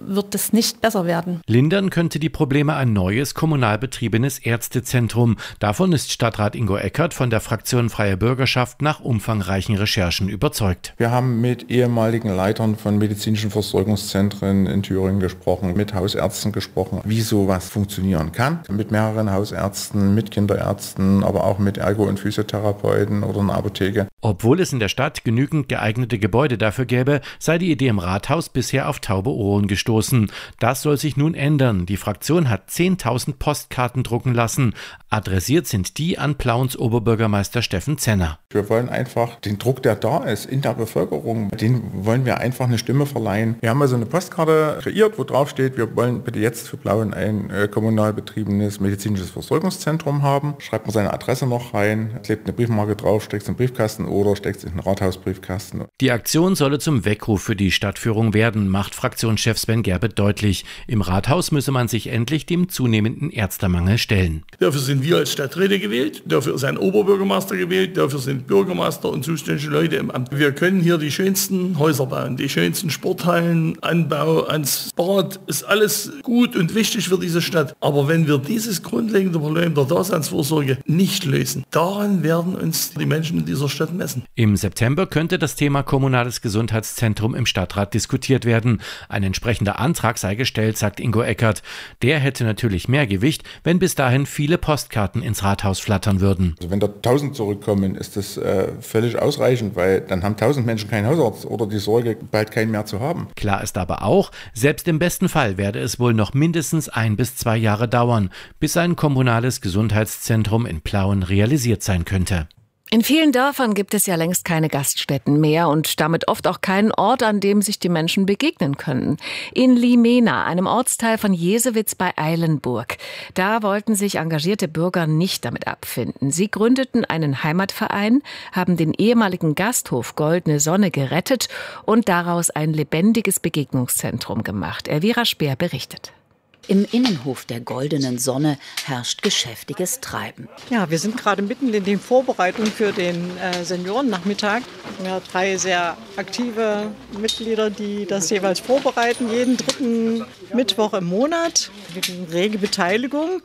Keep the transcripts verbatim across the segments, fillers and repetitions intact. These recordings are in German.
wird es nicht besser werden. Lindern könnte die Probleme ein neues, kommunal betriebenes Ärztezentrum. Davon ist Stadtrat Ingo Eckert von der Fraktion Freie Bürgerschaft nach umfangreichen Recherchen überzeugt. Wir haben mit ehemaligen Leitern von medizinischen Versorgungszentren in Thüringen gesprochen, mit Hausärzten gesprochen, wie sowas funktionieren kann. Mit mehreren Hausärzten, mit Kinderärzten, aber auch mit Ergo- und Physiotherapeuten oder einer Apotheke. Obwohl es in der Stadt genügend geeignete Gebäude dafür gäbe, sei die Idee im Rathaus bisher auf taube Ohren gestoßen. Das soll sich nun ändern. Die Fraktion hat zehntausend Postkarten drucken lassen. Adressiert sind die an Plauens Oberbürgermeister Steffen Zenner. Wir wollen einfach den Druck, der da ist in der Bevölkerung, den wollen wir einfach eine Stimme verleihen. Wir haben also eine Postkarte kreiert, wo drauf steht, wir wollen bitte jetzt für Plauen ein äh, kommunal betriebenes medizinisches Versorgungszentrum haben. Schreibt man seine Adresse noch rein, klebt eine Briefmarke drauf, steckt es in den Briefkasten oder steckt es in den Rathausbriefkasten. Die Aktion solle zum Weckruf für die Stadtführung werden, macht Fraktionschef Sven Gerbet deutlich. Im Rathaus müsse man sich endlich dem zunehmenden Ärztemangel stellen. Dafür sind wir als Stadträte gewählt, dafür ist ein Oberbürgermeister gewählt, dafür sind Bürgermeister und zuständige Leute im Amt. Wir können hier die schönsten Häuser bauen, die schönsten Sporthallen, Anbau ans Bad, ist alles gut und wichtig für diese Stadt. Aber wenn wir dieses grundlegende Problem der Daseinsvorsorge nicht lösen, daran werden uns die Menschen in dieser Stadt messen. Im September könnte das Thema kommunales Gesundheitszentrum im Stadtrat diskutiert werden. Ein entsprechender Antrag sei gestellt, sagt Ingo Eckert. Der hätte natürlich mehr Gewicht, wenn bis dahin viele Postkarten ins Rathaus flattern würden. Also wenn da tausend zurückkommen, ist das äh, völlig ausreichend, weil dann haben tausend Menschen keinen Hausarzt oder die Sorge, bald keinen mehr zu haben. Klar ist aber auch, selbst im besten Fall werde es wohl noch mindestens ein bis zwei Jahre dauern, bis ein kommunales Gesundheitszentrum in Plauen realisiert sein könnte. In vielen Dörfern gibt es ja längst keine Gaststätten mehr und damit oft auch keinen Ort, an dem sich die Menschen begegnen können. In Limena, einem Ortsteil von Jesewitz bei Eilenburg, da wollten sich engagierte Bürger nicht damit abfinden. Sie gründeten einen Heimatverein, haben den ehemaligen Gasthof Goldene Sonne gerettet und daraus ein lebendiges Begegnungszentrum gemacht. Elvira Speer berichtet. Im Innenhof der Goldenen Sonne herrscht geschäftiges Treiben. Ja, wir sind gerade mitten in den Vorbereitungen für den äh, Seniorennachmittag. Wir haben drei sehr aktive Mitglieder, die das jeweils vorbereiten, jeden dritten Mittwoch im Monat. Mit rege Beteiligung.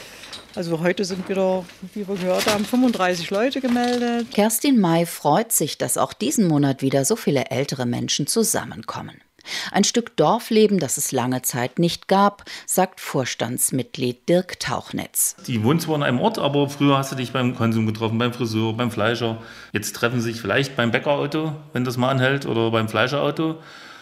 Also heute sind wieder, wie wir gehört haben, fünfunddreißig Leute gemeldet. Kerstin May freut sich, dass auch diesen Monat wieder so viele ältere Menschen zusammenkommen. Ein Stück Dorfleben, das es lange Zeit nicht gab, sagt Vorstandsmitglied Dirk Tauchnetz. Die wohnen zwar in einem Ort, aber früher hast du dich beim Konsum getroffen, beim Friseur, beim Fleischer. Jetzt treffen sie sich vielleicht beim Bäckerauto, wenn das mal anhält, oder beim Fleischerauto.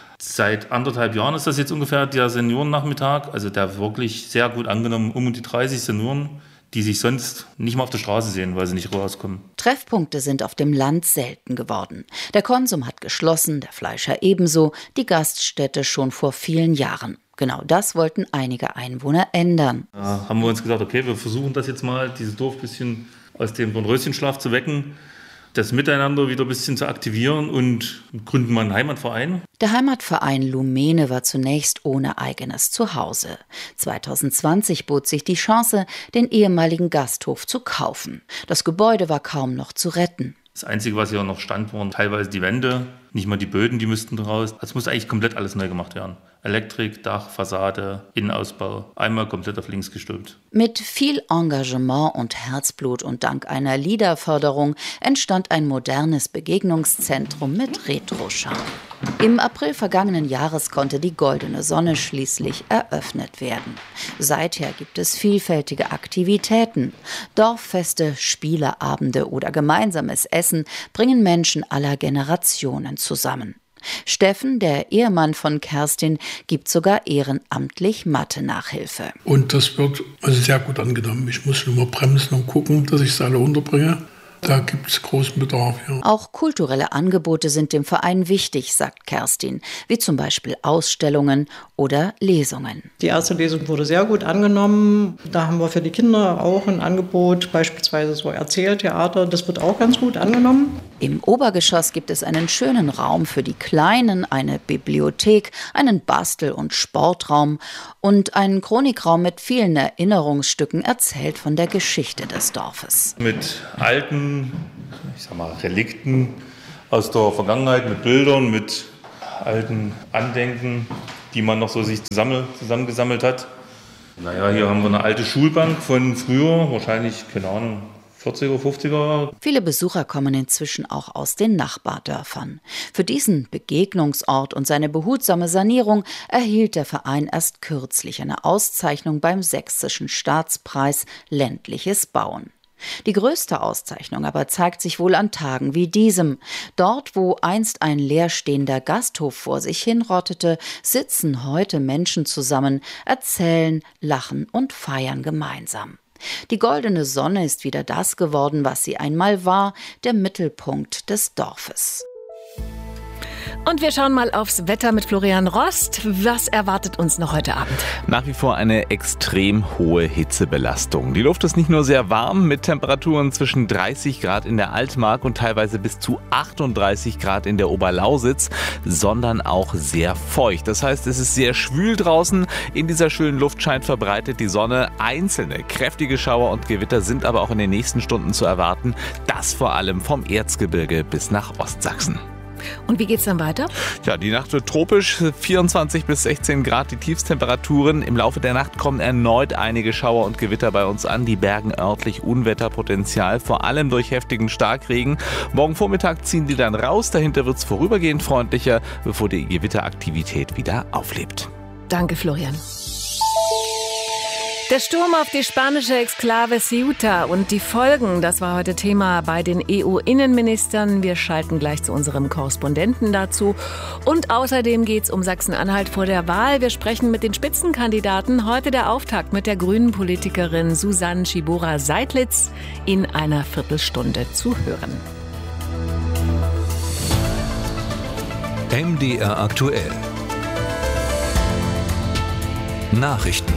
Seit anderthalb Jahren ist das jetzt ungefähr der Seniorennachmittag, also der wirklich sehr gut angenommen, um die dreißig Senioren, die sich sonst nicht mal auf der Straße sehen, weil sie nicht rauskommen. Treffpunkte sind auf dem Land selten geworden. Der Konsum hat geschlossen, der Fleischer ebenso, die Gaststätte schon vor vielen Jahren. Genau das wollten einige Einwohner ändern. Da haben wir uns gesagt, okay, wir versuchen das jetzt mal, dieses Dorf ein bisschen aus dem Dornröschenschlaf zu wecken, das Miteinander wieder ein bisschen zu aktivieren und gründen mal einen Heimatverein. Der Heimatverein Lumene war zunächst ohne eigenes Zuhause. zwanzig zwanzig bot sich die Chance, den ehemaligen Gasthof zu kaufen. Das Gebäude war kaum noch zu retten. Das Einzige, was hier noch stand, waren teilweise die Wände, nicht mal die Böden, die müssten raus. Es muss eigentlich komplett alles neu gemacht werden. Elektrik, Dach, Fassade, Innenausbau, einmal komplett auf links gestülpt. Mit viel Engagement und Herzblut und dank einer LIDA-Förderung entstand ein modernes Begegnungszentrum mit Retro-Charme. Im April vergangenen Jahres konnte die Goldene Sonne schließlich eröffnet werden. Seither gibt es vielfältige Aktivitäten. Dorffeste, Spieleabende oder gemeinsames Essen bringen Menschen aller Generationen zusammen. Steffen, der Ehemann von Kerstin, gibt sogar ehrenamtlich Mathe-Nachhilfe. Und das wird also sehr gut angenommen. Ich muss nur mal bremsen und gucken, dass ich es alle unterbringe. Da gibt es großen Bedarf, ja. Auch kulturelle Angebote sind dem Verein wichtig, sagt Kerstin, wie zum Beispiel Ausstellungen oder Lesungen. Die erste Lesung wurde sehr gut angenommen. Da haben wir für die Kinder auch ein Angebot, beispielsweise so Erzähltheater. Das wird auch ganz gut angenommen. Im Obergeschoss gibt es einen schönen Raum für die Kleinen, eine Bibliothek, einen Bastel- und Sportraum und einen Chronikraum mit vielen Erinnerungsstücken, erzählt von der Geschichte des Dorfes. Mit alten, ich sag mal, Relikten aus der Vergangenheit, mit Bildern, mit alten Andenken, die man noch so sich zusammen, zusammengesammelt hat. Naja, hier haben wir eine alte Schulbank von früher, wahrscheinlich, keine Ahnung, vierziger, fünfziger. Viele Besucher kommen inzwischen auch aus den Nachbardörfern. Für diesen Begegnungsort und seine behutsame Sanierung erhielt der Verein erst kürzlich eine Auszeichnung beim Sächsischen Staatspreis Ländliches Bauen. Die größte Auszeichnung aber zeigt sich wohl an Tagen wie diesem. Dort, wo einst ein leerstehender Gasthof vor sich hinrottete, sitzen heute Menschen zusammen, erzählen, lachen und feiern gemeinsam. Die goldene Sonne ist wieder das geworden, was sie einmal war, der Mittelpunkt des Dorfes. Und wir schauen mal aufs Wetter mit Florian Rost. Was erwartet uns noch heute Abend? Nach wie vor eine extrem hohe Hitzebelastung. Die Luft ist nicht nur sehr warm mit Temperaturen zwischen dreißig Grad in der Altmark und teilweise bis zu achtunddreißig Grad in der Oberlausitz, sondern auch sehr feucht. Das heißt, es ist sehr schwül draußen. In dieser schönen Luft scheint verbreitet die Sonne. Einzelne kräftige Schauer und Gewitter sind aber auch in den nächsten Stunden zu erwarten. Das vor allem vom Erzgebirge bis nach Ostsachsen. Und wie geht's dann weiter? Ja, die Nacht wird tropisch, vierundzwanzig bis sechzehn Grad die Tiefstemperaturen. Im Laufe der Nacht kommen erneut einige Schauer und Gewitter bei uns an. Die bergen örtlich Unwetterpotenzial, vor allem durch heftigen Starkregen. Morgen Vormittag ziehen die dann raus. Dahinter wird es vorübergehend freundlicher, bevor die Gewitteraktivität wieder auflebt. Danke, Florian. Der Sturm auf die spanische Exklave Ceuta und die Folgen, das war heute Thema bei den E U-Innenministern. Wir schalten gleich zu unserem Korrespondenten dazu. Und außerdem geht es um Sachsen-Anhalt vor der Wahl. Wir sprechen mit den Spitzenkandidaten. Heute der Auftakt mit der grünen Politikerin Susanne Schibora-Seidlitz in einer Viertelstunde zu hören. M D R aktuell. Nachrichten.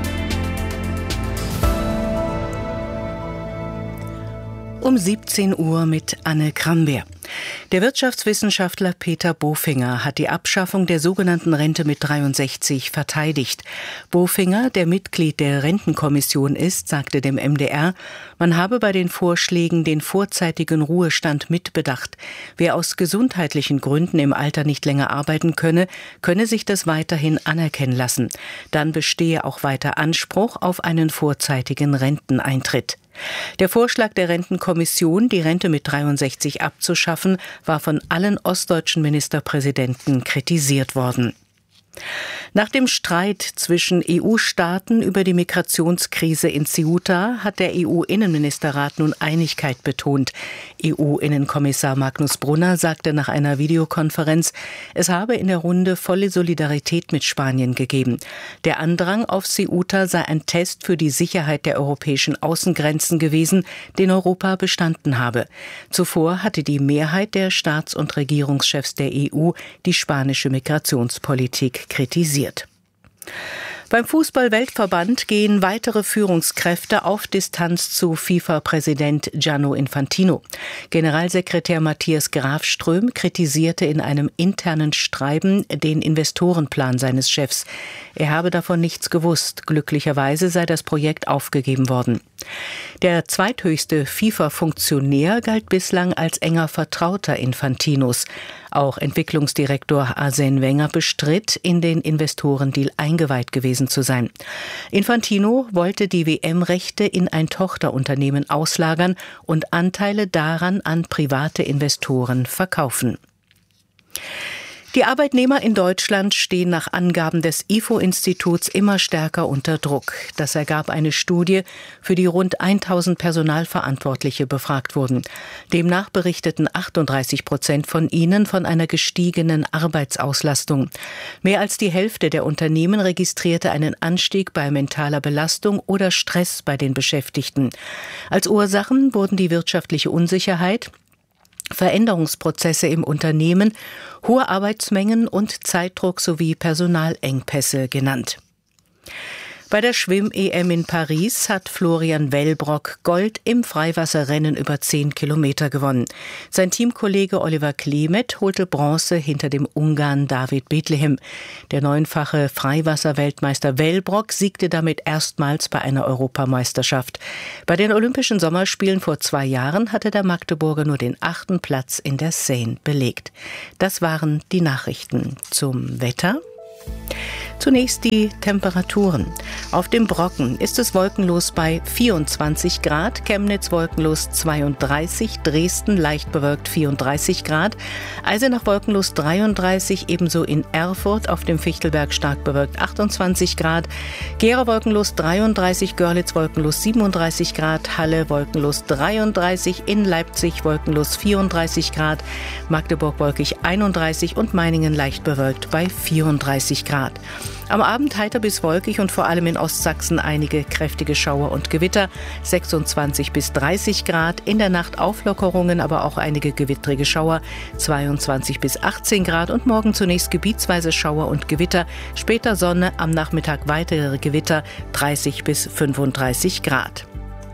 Um siebzehn Uhr mit Anne Kramwehr. Der Wirtschaftswissenschaftler Peter Bofinger hat die Abschaffung der sogenannten Rente mit dreiundsechzig verteidigt. Bofinger, der Mitglied der Rentenkommission ist, sagte dem M D R, man habe bei den Vorschlägen den vorzeitigen Ruhestand mitbedacht. Wer aus gesundheitlichen Gründen im Alter nicht länger arbeiten könne, könne sich das weiterhin anerkennen lassen. Dann bestehe auch weiter Anspruch auf einen vorzeitigen Renteneintritt. Der Vorschlag der Rentenkommission, die Rente mit dreiundsechzig abzuschaffen, war von allen ostdeutschen Ministerpräsidenten kritisiert worden. Nach dem Streit zwischen E U-Staaten über die Migrationskrise in Ceuta hat der E U-Innenministerrat nun Einigkeit betont. E U-Innenkommissar Magnus Brunner sagte nach einer Videokonferenz, es habe in der Runde volle Solidarität mit Spanien gegeben. Der Andrang auf Ceuta sei ein Test für die Sicherheit der europäischen Außengrenzen gewesen, den Europa bestanden habe. Zuvor hatte die Mehrheit der Staats- und Regierungschefs der E U die spanische Migrationspolitik kritisiert. Beim Fußball-Weltverband gehen weitere Führungskräfte auf Distanz zu FIFA-Präsident Gianni Infantino. Generalsekretär Matthias Grafström kritisierte in einem internen Schreiben den Investorenplan seines Chefs. Er habe davon nichts gewusst. Glücklicherweise sei das Projekt aufgegeben worden. Der zweithöchste FIFA-Funktionär galt bislang als enger Vertrauter Infantinos. Auch Entwicklungsdirektor Arsène Wenger bestritt, in den Investorendeal eingeweiht gewesen zu sein. Infantino wollte die W M-Rechte in ein Tochterunternehmen auslagern und Anteile daran an private Investoren verkaufen. Die Arbeitnehmer in Deutschland stehen nach Angaben des I F O-Instituts immer stärker unter Druck. Das ergab eine Studie, für die rund tausend Personalverantwortliche befragt wurden. Demnach berichteten achtunddreißig Prozent von ihnen von einer gestiegenen Arbeitsauslastung. Mehr als die Hälfte der Unternehmen registrierte einen Anstieg bei mentaler Belastung oder Stress bei den Beschäftigten. Als Ursachen wurden die wirtschaftliche Unsicherheit, Veränderungsprozesse im Unternehmen, hohe Arbeitsmengen und Zeitdruck sowie Personalengpässe genannt. Bei der Schwimm-E M in Paris hat Florian Wellbrock Gold im Freiwasserrennen über zehn Kilometer gewonnen. Sein Teamkollege Oliver Klemet holte Bronze hinter dem Ungarn David Bethlehem. Der neunfache Freiwasser-Weltmeister Wellbrock siegte damit erstmals bei einer Europameisterschaft. Bei den Olympischen Sommerspielen vor zwei Jahren hatte der Magdeburger nur den achten Platz in der Seine belegt. Das waren die Nachrichten zum Wetter. Zunächst die Temperaturen. Auf dem Brocken ist es wolkenlos bei vierundzwanzig Grad, Chemnitz wolkenlos zweiunddreißig, Dresden leicht bewölkt vierunddreißig Grad, Eisenach wolkenlos dreiunddreißig, ebenso in Erfurt auf dem Fichtelberg stark bewölkt achtundzwanzig Grad, Gera wolkenlos dreiunddreißig, Görlitz wolkenlos siebenunddreißig Grad, Halle wolkenlos dreiunddreißig, in Leipzig wolkenlos vierunddreißig Grad, Magdeburg wolkig einunddreißig und Meiningen leicht bewölkt bei vierunddreißig Grad. Am Abend heiter bis wolkig und vor allem in Ostsachsen einige kräftige Schauer und Gewitter, sechsundzwanzig bis dreißig Grad, in der Nacht Auflockerungen, aber auch einige gewittrige Schauer, zweiundzwanzig bis achtzehn Grad und morgen zunächst gebietsweise Schauer und Gewitter, später Sonne, am Nachmittag weitere Gewitter, dreißig bis fünfunddreißig Grad.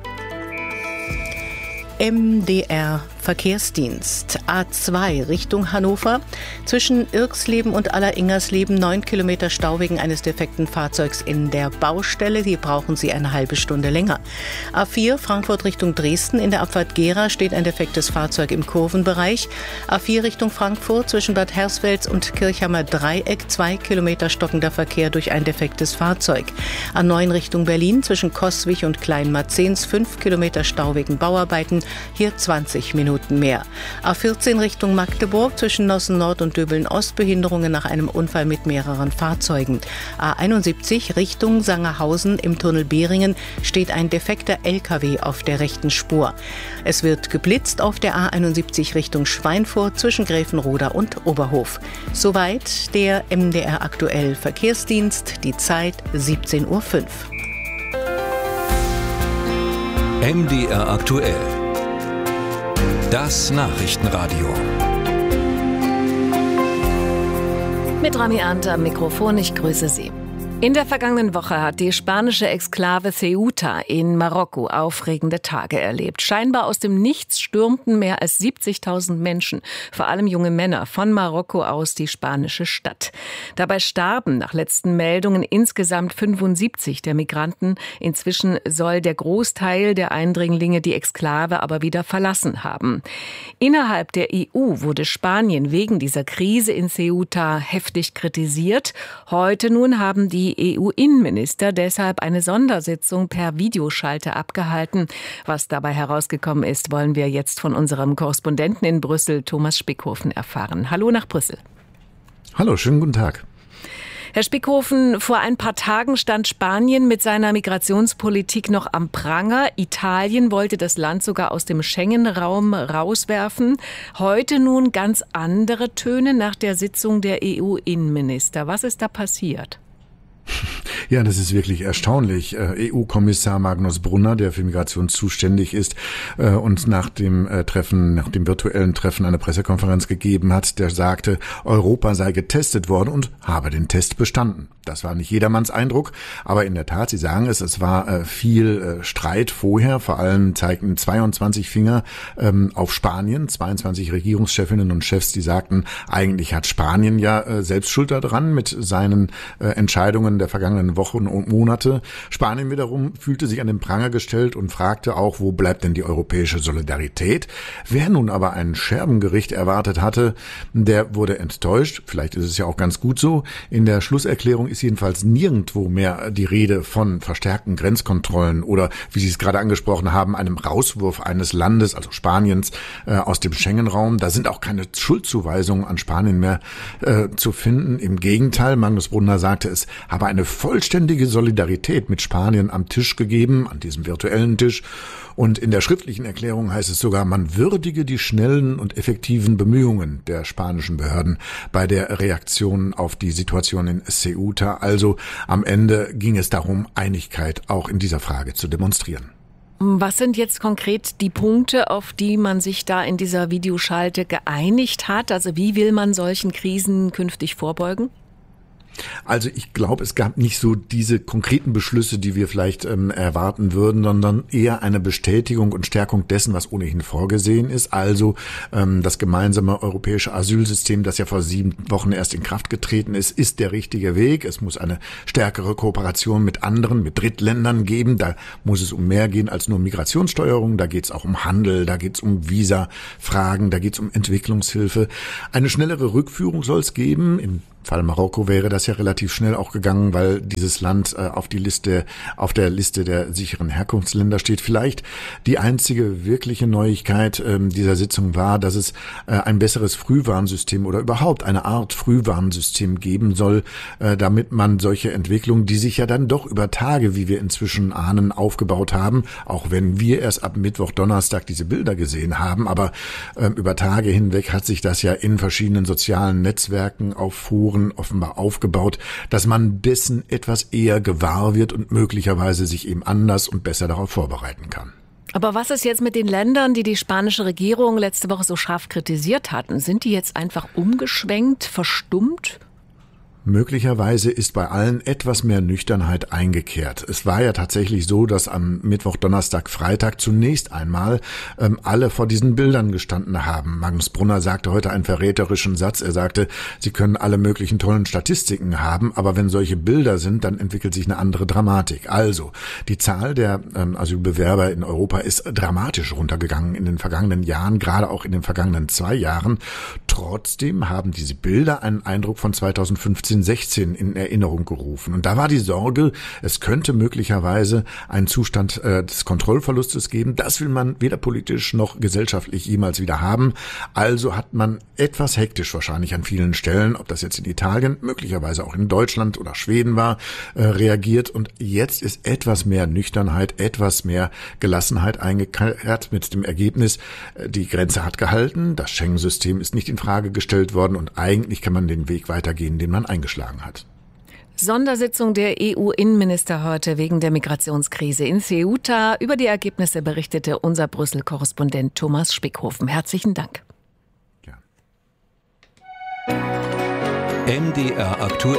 M D R Verkehrsdienst. A zwei Richtung Hannover. Zwischen Irxleben und Alleringers-Leben neun Kilometer Stau wegen eines defekten Fahrzeugs in der Baustelle. Hier brauchen Sie eine halbe Stunde länger. A vier Frankfurt Richtung Dresden. In der Abfahrt Gera steht ein defektes Fahrzeug im Kurvenbereich. A vier Richtung Frankfurt zwischen Bad Hersfeld und Kirchhammer Dreieck. Zwei Kilometer stockender Verkehr durch ein defektes Fahrzeug. A neun Richtung Berlin zwischen Coswig und Kleinmarzens. Fünf Kilometer Stau wegen Bauarbeiten. Hier zwanzig Minuten mehr. A vierzehn Richtung Magdeburg zwischen Nossen Nord und Döbeln Ost Behinderungen nach einem Unfall mit mehreren Fahrzeugen. A einundsiebzig Richtung Sangerhausen im Tunnel Behringen steht ein defekter L K W auf der rechten Spur. Es wird geblitzt auf der A einundsiebzig Richtung Schweinfurt zwischen Gräfenroda und Oberhof. Soweit der M D R Aktuell Verkehrsdienst, die Zeit siebzehn Uhr fünf. M D R Aktuell. Das Nachrichtenradio. Mit Rami Arndt am Mikrofon, ich grüße Sie. In der vergangenen Woche hat die spanische Exklave Ceuta in Marokko aufregende Tage erlebt. Scheinbar aus dem Nichts stürmten mehr als siebzigtausend Menschen, vor allem junge Männer, von Marokko aus die spanische Stadt. Dabei starben nach letzten Meldungen insgesamt fünfundsiebzig der Migranten. Inzwischen soll der Großteil der Eindringlinge die Exklave aber wieder verlassen haben. Innerhalb der E U wurde Spanien wegen dieser Krise in Ceuta heftig kritisiert. Heute nun haben die E U-Innenminister deshalb eine Sondersitzung per Videoschalte abgehalten. Was dabei herausgekommen ist, wollen wir jetzt von unserem Korrespondenten in Brüssel, Thomas Spickhofen, erfahren. Hallo nach Brüssel. Hallo, schönen guten Tag. Herr Spickhofen, vor ein paar Tagen stand Spanien mit seiner Migrationspolitik noch am Pranger. Italien wollte das Land sogar aus dem Schengen-Raum rauswerfen. Heute nun ganz andere Töne nach der Sitzung der E U-Innenminister. Was ist da passiert? Ja, das ist wirklich erstaunlich. E U-Kommissar Magnus Brunner, der für Migration zuständig ist und nach dem Treffen, nach dem virtuellen Treffen eine Pressekonferenz gegeben hat, der sagte, Europa sei getestet worden und habe den Test bestanden. Das war nicht jedermanns Eindruck, aber in der Tat, Sie sagen es, es war viel Streit vorher. Vor allem zeigten zweiundzwanzig Finger auf Spanien, zweiundzwanzig Regierungschefinnen und Chefs, die sagten, eigentlich hat Spanien ja selbst Schuld daran mit seinen Entscheidungen der vergangenen Wochen und Monate. Spanien wiederum fühlte sich an den Pranger gestellt und fragte auch, wo bleibt denn die europäische Solidarität? Wer nun aber ein Scherbengericht erwartet hatte, der wurde enttäuscht. Vielleicht ist es ja auch ganz gut so. In der Schlusserklärung ist jedenfalls nirgendwo mehr die Rede von verstärkten Grenzkontrollen oder, wie Sie es gerade angesprochen haben, einem Rauswurf eines Landes, also Spaniens, äh, aus dem Schengen-Raum. Da sind auch keine Schuldzuweisungen an Spanien mehr äh, zu finden. Im Gegenteil, Magnus Brunner sagte, es habe eine vollständige Solidarität mit Spanien am Tisch gegeben, an diesem virtuellen Tisch. Und in der schriftlichen Erklärung heißt es sogar, man würdige die schnellen und effektiven Bemühungen der spanischen Behörden bei der Reaktion auf die Situation in Ceuta. Also am Ende ging es darum, Einigkeit auch in dieser Frage zu demonstrieren. Was sind jetzt konkret die Punkte, auf die man sich da in dieser Videoschalte geeinigt hat? Also wie will man solchen Krisen künftig vorbeugen? Also ich glaube, es gab nicht so diese konkreten Beschlüsse, die wir vielleicht ähm, erwarten würden, sondern eher eine Bestätigung und Stärkung dessen, was ohnehin vorgesehen ist. Also ähm, das gemeinsame europäische Asylsystem, das ja vor sieben Wochen erst in Kraft getreten ist, ist der richtige Weg. Es muss eine stärkere Kooperation mit anderen, mit Drittländern geben. Da muss es um mehr gehen als nur Migrationssteuerung. Da geht es auch um Handel, da geht es um Visafragen, da geht es um Entwicklungshilfe. Eine schnellere Rückführung soll es geben. Im Fall Marokko wäre das ja relativ schnell auch gegangen, weil dieses Land äh, auf die Liste, auf der Liste der sicheren Herkunftsländer steht. Vielleicht die einzige wirkliche Neuigkeit ähm, dieser Sitzung war, dass es äh, ein besseres Frühwarnsystem oder überhaupt eine Art Frühwarnsystem geben soll, äh, damit man solche Entwicklungen, die sich ja dann doch über Tage, wie wir inzwischen ahnen, aufgebaut haben, auch wenn wir erst ab Mittwoch, Donnerstag diese Bilder gesehen haben, aber äh, über Tage hinweg hat sich das ja in verschiedenen sozialen Netzwerken auf Foren offenbar aufgebaut, dass man dessen etwas eher gewahr wird und möglicherweise sich eben anders und besser darauf vorbereiten kann. Aber was ist jetzt mit den Ländern, die die spanische Regierung letzte Woche so scharf kritisiert hatten? Sind die jetzt einfach umgeschwenkt, verstummt? Möglicherweise ist bei allen etwas mehr Nüchternheit eingekehrt. Es war ja tatsächlich so, dass am Mittwoch, Donnerstag, Freitag zunächst einmal ähm, alle vor diesen Bildern gestanden haben. Magnus Brunner sagte heute einen verräterischen Satz. Er sagte, sie können alle möglichen tollen Statistiken haben, aber wenn solche Bilder sind, dann entwickelt sich eine andere Dramatik. Also, die Zahl der ähm, Asylbewerber in Europa ist dramatisch runtergegangen in den vergangenen Jahren, gerade auch in den vergangenen zwei Jahren. Trotzdem haben diese Bilder einen Eindruck von zweitausendfünfzehn sechzehn in Erinnerung gerufen. Und da war die Sorge, es könnte möglicherweise einen Zustand äh, des Kontrollverlustes geben. Das will man weder politisch noch gesellschaftlich jemals wieder haben. Also hat man etwas hektisch wahrscheinlich an vielen Stellen, ob das jetzt in Italien, möglicherweise auch in Deutschland oder Schweden war, äh, reagiert. Und jetzt ist etwas mehr Nüchternheit, etwas mehr Gelassenheit eingekehrt mit dem Ergebnis, äh, die Grenze hat gehalten, das Schengen-System ist nicht in Frage gestellt worden und eigentlich kann man den Weg weitergehen, den man eingeschlagen hat. Sondersitzung der E U-Innenminister heute wegen der Migrationskrise in Ceuta. Über die Ergebnisse berichtete unser Brüssel-Korrespondent Thomas Spickhofen. Herzlichen Dank. Ja. M D R aktuell.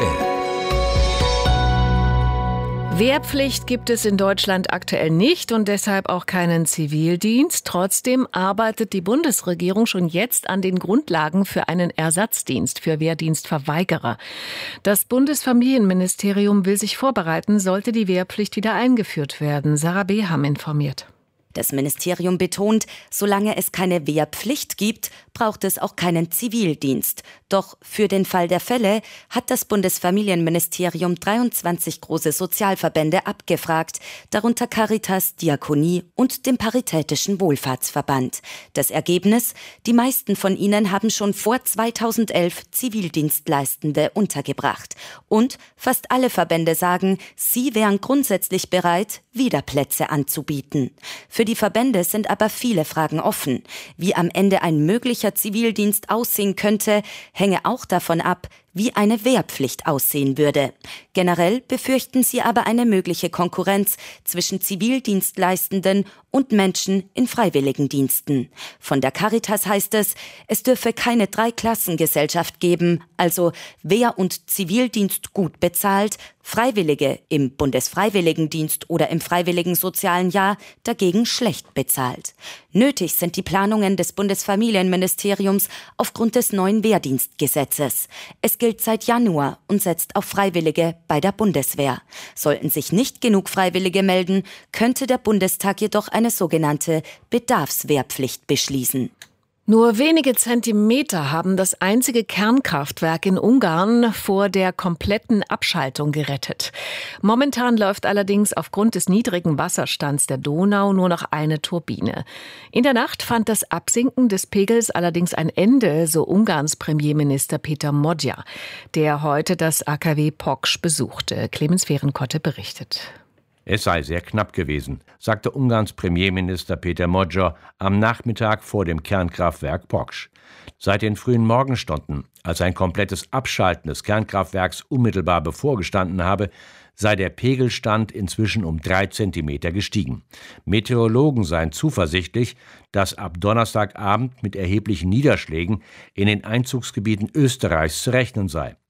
Wehrpflicht gibt es in Deutschland aktuell nicht und deshalb auch keinen Zivildienst. Trotzdem arbeitet die Bundesregierung schon jetzt an den Grundlagen für einen Ersatzdienst für Wehrdienstverweigerer. Das Bundesfamilienministerium will sich vorbereiten, sollte die Wehrpflicht wieder eingeführt werden. Sarah Beham informiert. Das Ministerium betont, solange es keine Wehrpflicht gibt, braucht es auch keinen Zivildienst. Doch für den Fall der Fälle hat das Bundesfamilienministerium dreiundzwanzig große Sozialverbände abgefragt, darunter Caritas, Diakonie und dem Paritätischen Wohlfahrtsverband. Das Ergebnis? Die meisten von ihnen haben schon vor zweitausendelf Zivildienstleistende untergebracht. Und fast alle Verbände sagen, sie wären grundsätzlich bereit, wieder Plätze anzubieten. Für die Verbände sind aber viele Fragen offen. Wie am Ende ein möglicher Zivildienst aussehen könnte, hänge auch davon ab, wie eine Wehrpflicht aussehen würde. Generell befürchten sie aber eine mögliche Konkurrenz zwischen Zivildienstleistenden und Menschen in Freiwilligendiensten. Von der Caritas heißt es, es dürfe keine Dreiklassengesellschaft geben, also Wehr- und Zivildienst gut bezahlt, Freiwillige im Bundesfreiwilligendienst oder im Freiwilligen Sozialen Jahr dagegen schlecht bezahlt. Nötig sind die Planungen des Bundesfamilienministeriums aufgrund des neuen Wehrdienstgesetzes. Es gilt seit Januar und setzt auf Freiwillige bei der Bundeswehr. Sollten sich nicht genug Freiwillige melden, könnte der Bundestag jedoch eine sogenannte Bedarfswehrpflicht beschließen. Nur wenige Zentimeter haben das einzige Kernkraftwerk in Ungarn vor der kompletten Abschaltung gerettet. Momentan läuft allerdings aufgrund des niedrigen Wasserstands der Donau nur noch eine Turbine. In der Nacht fand das Absinken des Pegels allerdings ein Ende, so Ungarns Premierminister Péter Magyar, der heute das A K W Poksch besuchte. Clemens Fehrenkotte berichtet. Es sei sehr knapp gewesen, sagte Ungarns Premierminister Péter Magyar am Nachmittag vor dem Kernkraftwerk Poksch. Seit den frühen Morgenstunden, als ein komplettes Abschalten des Kernkraftwerks unmittelbar bevorgestanden habe, sei der Pegelstand inzwischen um drei Zentimeter gestiegen. Meteorologen seien zuversichtlich, dass ab Donnerstagabend mit erheblichen Niederschlägen in den Einzugsgebieten Österreichs zu rechnen sei.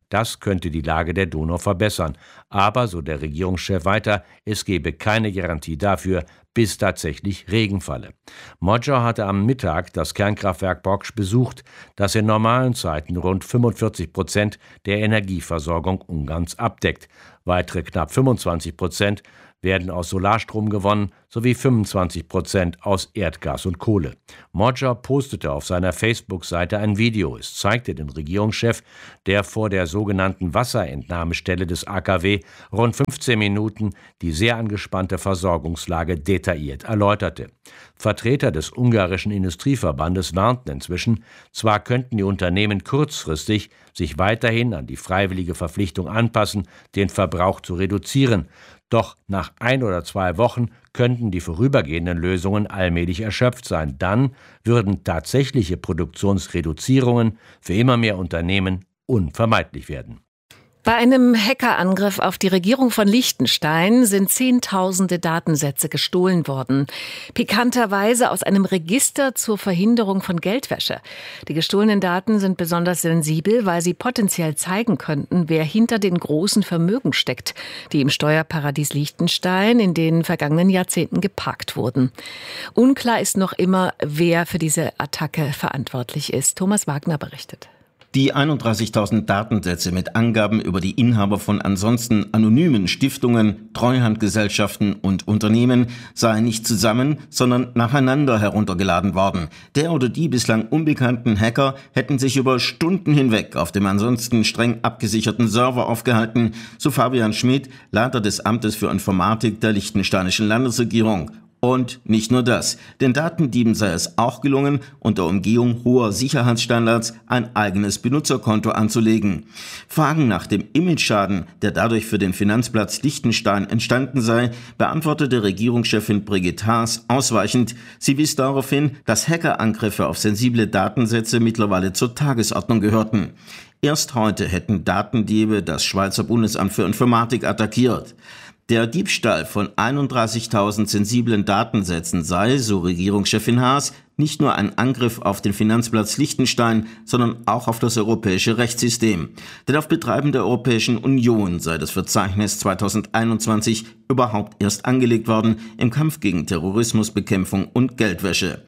Das könnte die Lage der Donau verbessern. Aber, so der Regierungschef weiter, es gebe keine Garantie dafür, bis tatsächlich Regen falle. Modger hatte am Mittag das Kernkraftwerk Poksch besucht, das in normalen Zeiten rund fünfundvierzig Prozent der Energieversorgung Ungarns abdeckt. Weitere knapp fünfundzwanzig Prozent werden aus Solarstrom gewonnen, sowie fünfundzwanzig Prozent aus Erdgas und Kohle. Modger postete auf seiner Facebook-Seite ein Video. Es zeigte den Regierungschef, der vor der sogenannten Wasserentnahmestelle des A K W rund fünfzehn Minuten die sehr angespannte Versorgungslage detailliert erläuterte. Vertreter des ungarischen Industrieverbandes warnten inzwischen, zwar könnten die Unternehmen kurzfristig sich weiterhin an die freiwillige Verpflichtung anpassen, den Verbrauch zu reduzieren, doch nach ein oder zwei Wochen könnten die vorübergehenden Lösungen allmählich erschöpft sein. Dann würden tatsächliche Produktionsreduzierungen für immer mehr Unternehmen unvermeidlich werden. Bei einem Hackerangriff auf die Regierung von Liechtenstein sind Zehntausende Datensätze gestohlen worden. Pikanterweise aus einem Register zur Verhinderung von Geldwäsche. Die gestohlenen Daten sind besonders sensibel, weil sie potenziell zeigen könnten, wer hinter den großen Vermögen steckt, die im Steuerparadies Liechtenstein in den vergangenen Jahrzehnten geparkt wurden. Unklar ist noch immer, wer für diese Attacke verantwortlich ist. Thomas Wagner berichtet. Die einunddreißigtausend Datensätze mit Angaben über die Inhaber von ansonsten anonymen Stiftungen, Treuhandgesellschaften und Unternehmen seien nicht zusammen, sondern nacheinander heruntergeladen worden. Der oder die bislang unbekannten Hacker hätten sich über Stunden hinweg auf dem ansonsten streng abgesicherten Server aufgehalten, so Fabian Schmidt, Leiter des Amtes für Informatik der liechtensteinischen Landesregierung. Und nicht nur das, den Datendieben sei es auch gelungen, unter Umgehung hoher Sicherheitsstandards ein eigenes Benutzerkonto anzulegen. Fragen nach dem Imageschaden, der dadurch für den Finanzplatz Liechtenstein entstanden sei, beantwortete Regierungschefin Brigitte Haas ausweichend. Sie wies darauf hin, dass Hackerangriffe auf sensible Datensätze mittlerweile zur Tagesordnung gehörten. Erst heute hätten Datendiebe das Schweizer Bundesamt für Informatik attackiert. Der Diebstahl von einunddreißigtausend sensiblen Datensätzen sei, so Regierungschefin Haas, nicht nur ein Angriff auf den Finanzplatz Liechtenstein, sondern auch auf das europäische Rechtssystem. Denn auf Betreiben der Europäischen Union sei das Verzeichnis zweitausendeinundzwanzig überhaupt erst angelegt worden im Kampf gegen Terrorismusbekämpfung und Geldwäsche.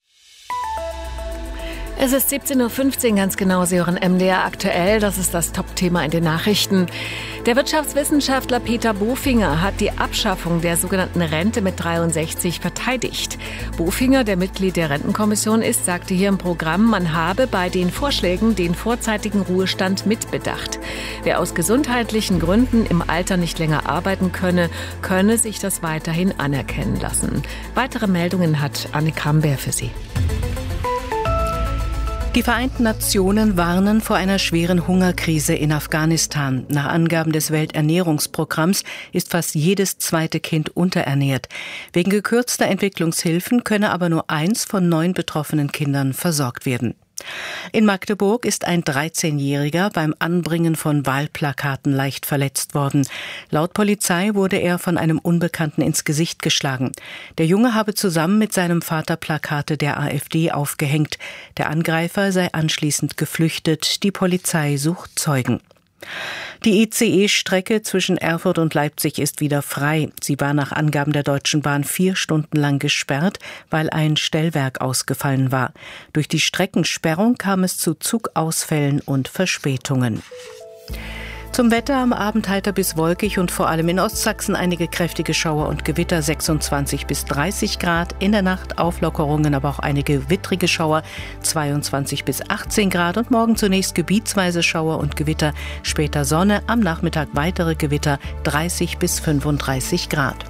Es ist siebzehn Uhr fünfzehn, ganz genau. Sie hören M D R aktuell. Das ist das Top-Thema in den Nachrichten. Der Wirtschaftswissenschaftler Peter Bofinger hat die Abschaffung der sogenannten Rente mit dreiundsechzig verteidigt. Bofinger, der Mitglied der Rentenkommission ist, sagte hier im Programm, man habe bei den Vorschlägen den vorzeitigen Ruhestand mitbedacht. Wer aus gesundheitlichen Gründen im Alter nicht länger arbeiten könne, könne sich das weiterhin anerkennen lassen. Weitere Meldungen hat Anne Kramberg für Sie. Die Vereinten Nationen warnen vor einer schweren Hungerkrise in Afghanistan. Nach Angaben des Welternährungsprogramms ist fast jedes zweite Kind unterernährt. Wegen gekürzter Entwicklungshilfen könne aber nur eins von neun betroffenen Kindern versorgt werden. In Magdeburg ist ein dreizehnjähriger beim Anbringen von Wahlplakaten leicht verletzt worden. Laut Polizei wurde er von einem Unbekannten ins Gesicht geschlagen. Der Junge habe zusammen mit seinem Vater Plakate der AfD aufgehängt. Der Angreifer sei anschließend geflüchtet. Die Polizei sucht Zeugen. Die I C E-Strecke zwischen Erfurt und Leipzig ist wieder frei. Sie war nach Angaben der Deutschen Bahn vier Stunden lang gesperrt, weil ein Stellwerk ausgefallen war. Durch die Streckensperrung kam es zu Zugausfällen und Verspätungen. Zum Wetter: am Abend heiter bis wolkig und vor allem in Ostsachsen einige kräftige Schauer und Gewitter, sechsundzwanzig bis dreißig Grad. In der Nacht Auflockerungen, aber auch einige wittrige Schauer, zweiundzwanzig bis achtzehn Grad. Und morgen zunächst gebietsweise Schauer und Gewitter, später Sonne, am Nachmittag weitere Gewitter, dreißig bis fünfunddreißig Grad.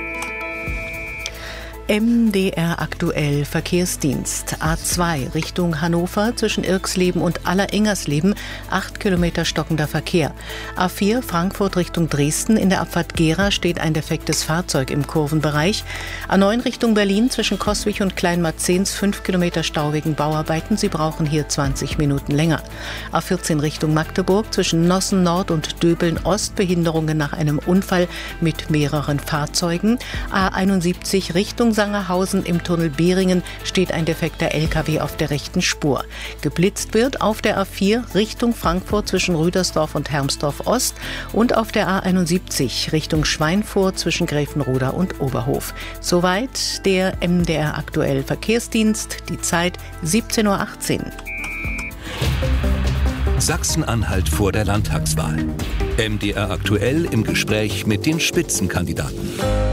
M D R aktuell Verkehrsdienst. A zwei Richtung Hannover zwischen Irxleben und Aller-Ingersleben, acht Kilometer stockender Verkehr. A vier Frankfurt Richtung Dresden, in der Abfahrt Gera steht ein defektes Fahrzeug im Kurvenbereich. A neun Richtung Berlin zwischen Coswig und Kleinmarzens, fünf Kilometer Stau wegen Bauarbeiten. Sie brauchen hier zwanzig Minuten länger. A vierzehn Richtung Magdeburg zwischen Nossen Nord und Döbeln Ost, Behinderungen nach einem Unfall mit mehreren Fahrzeugen. A einundsiebzig Richtung Sangerhausen im Tunnel Behringen steht ein defekter L K W auf der rechten Spur. Geblitzt wird auf der A vier Richtung Frankfurt zwischen Rüdersdorf und Hermsdorf Ost und auf der A einundsiebzig Richtung Schweinfurt zwischen Gräfenroda und Oberhof. Soweit der M D R Aktuell Verkehrsdienst. Die Zeit siebzehn Uhr achtzehn. Sachsen-Anhalt vor der Landtagswahl. M D R aktuell im Gespräch mit den Spitzenkandidaten.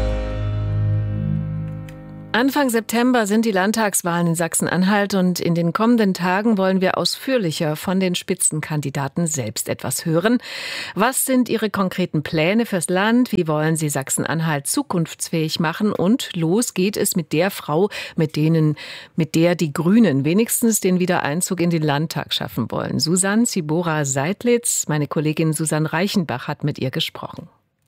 Anfang September sind die Landtagswahlen in Sachsen-Anhalt und in den kommenden Tagen wollen wir ausführlicher von den Spitzenkandidaten selbst etwas hören. Was sind ihre konkreten Pläne fürs Land? Wie wollen sie Sachsen-Anhalt zukunftsfähig machen? Und los geht es mit der Frau, mit denen, mit der die Grünen wenigstens den Wiedereinzug in den Landtag schaffen wollen. Susanne Zibora-Seidlitz, meine Kollegin Susanne Reichenbach hat mit ihr gesprochen.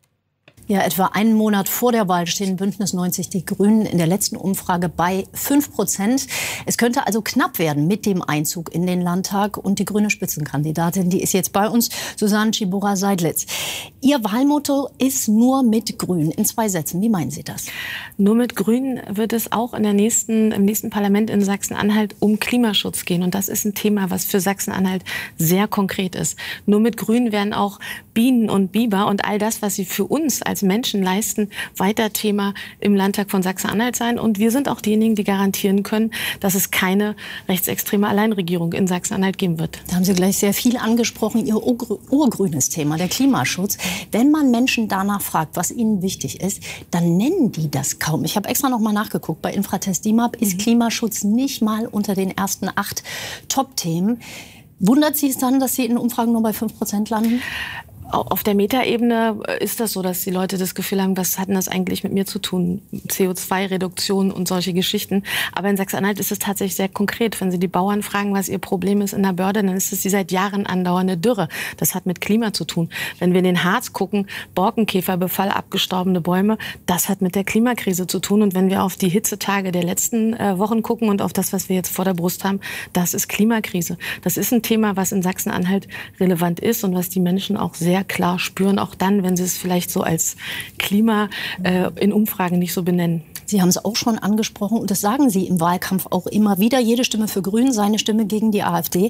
Ja, etwa einen Monat vor der Wahl stehen Bündnis neunzig Die Grünen in der letzten Umfrage bei fünf Prozent. Es könnte also knapp werden mit dem Einzug in den Landtag. Und die grüne Spitzenkandidatin, die ist jetzt bei uns, Susanne Zibora-Seidlitz. Ihr Wahlmotto ist nur mit Grün. In zwei Sätzen, wie meinen Sie das? Nur mit Grün wird es auch in der nächsten, im nächsten Parlament in Sachsen-Anhalt um Klimaschutz gehen. Und das ist ein Thema, was für Sachsen-Anhalt sehr konkret ist. Nur mit Grün werden auch Bienen und Biber und all das, was sie für uns als Menschen leisten, weiter Thema im Landtag von Sachsen-Anhalt sein. Und wir sind auch diejenigen, die garantieren können, dass es keine rechtsextreme Alleinregierung in Sachsen-Anhalt geben wird. Da haben Sie gleich sehr viel angesprochen, Ihr urgrünes Thema, der Klimaschutz. Wenn man Menschen danach fragt, was ihnen wichtig ist, dann nennen die das kaum. Ich habe extra noch mal nachgeguckt. Bei Infratest D I M A P ist Klimaschutz nicht mal unter den ersten acht Top-Themen. Wundert Sie es dann, dass Sie in Umfragen nur bei fünf Prozent landen? Auf der Metaebene ist das so, dass die Leute das Gefühl haben, was hat denn das eigentlich mit mir zu tun? C O zwei Reduktion und solche Geschichten. Aber in Sachsen-Anhalt ist es tatsächlich sehr konkret. Wenn Sie die Bauern fragen, was ihr Problem ist in der Börde, dann ist es die seit Jahren andauernde Dürre. Das hat mit Klima zu tun. Wenn wir in den Harz gucken, Borkenkäferbefall, abgestorbene Bäume, das hat mit der Klimakrise zu tun. Und wenn wir auf die Hitzetage der letzten äh, Wochen gucken und auf das, was wir jetzt vor der Brust haben, das ist Klimakrise. Das ist ein Thema, was in Sachsen-Anhalt relevant ist und was die Menschen auch sehr klar spüren, auch dann, wenn sie es vielleicht so als Klima äh, in Umfragen nicht so benennen. Sie haben es auch schon angesprochen und das sagen Sie im Wahlkampf auch immer wieder. Jede Stimme für Grün, seine Stimme gegen die AfD.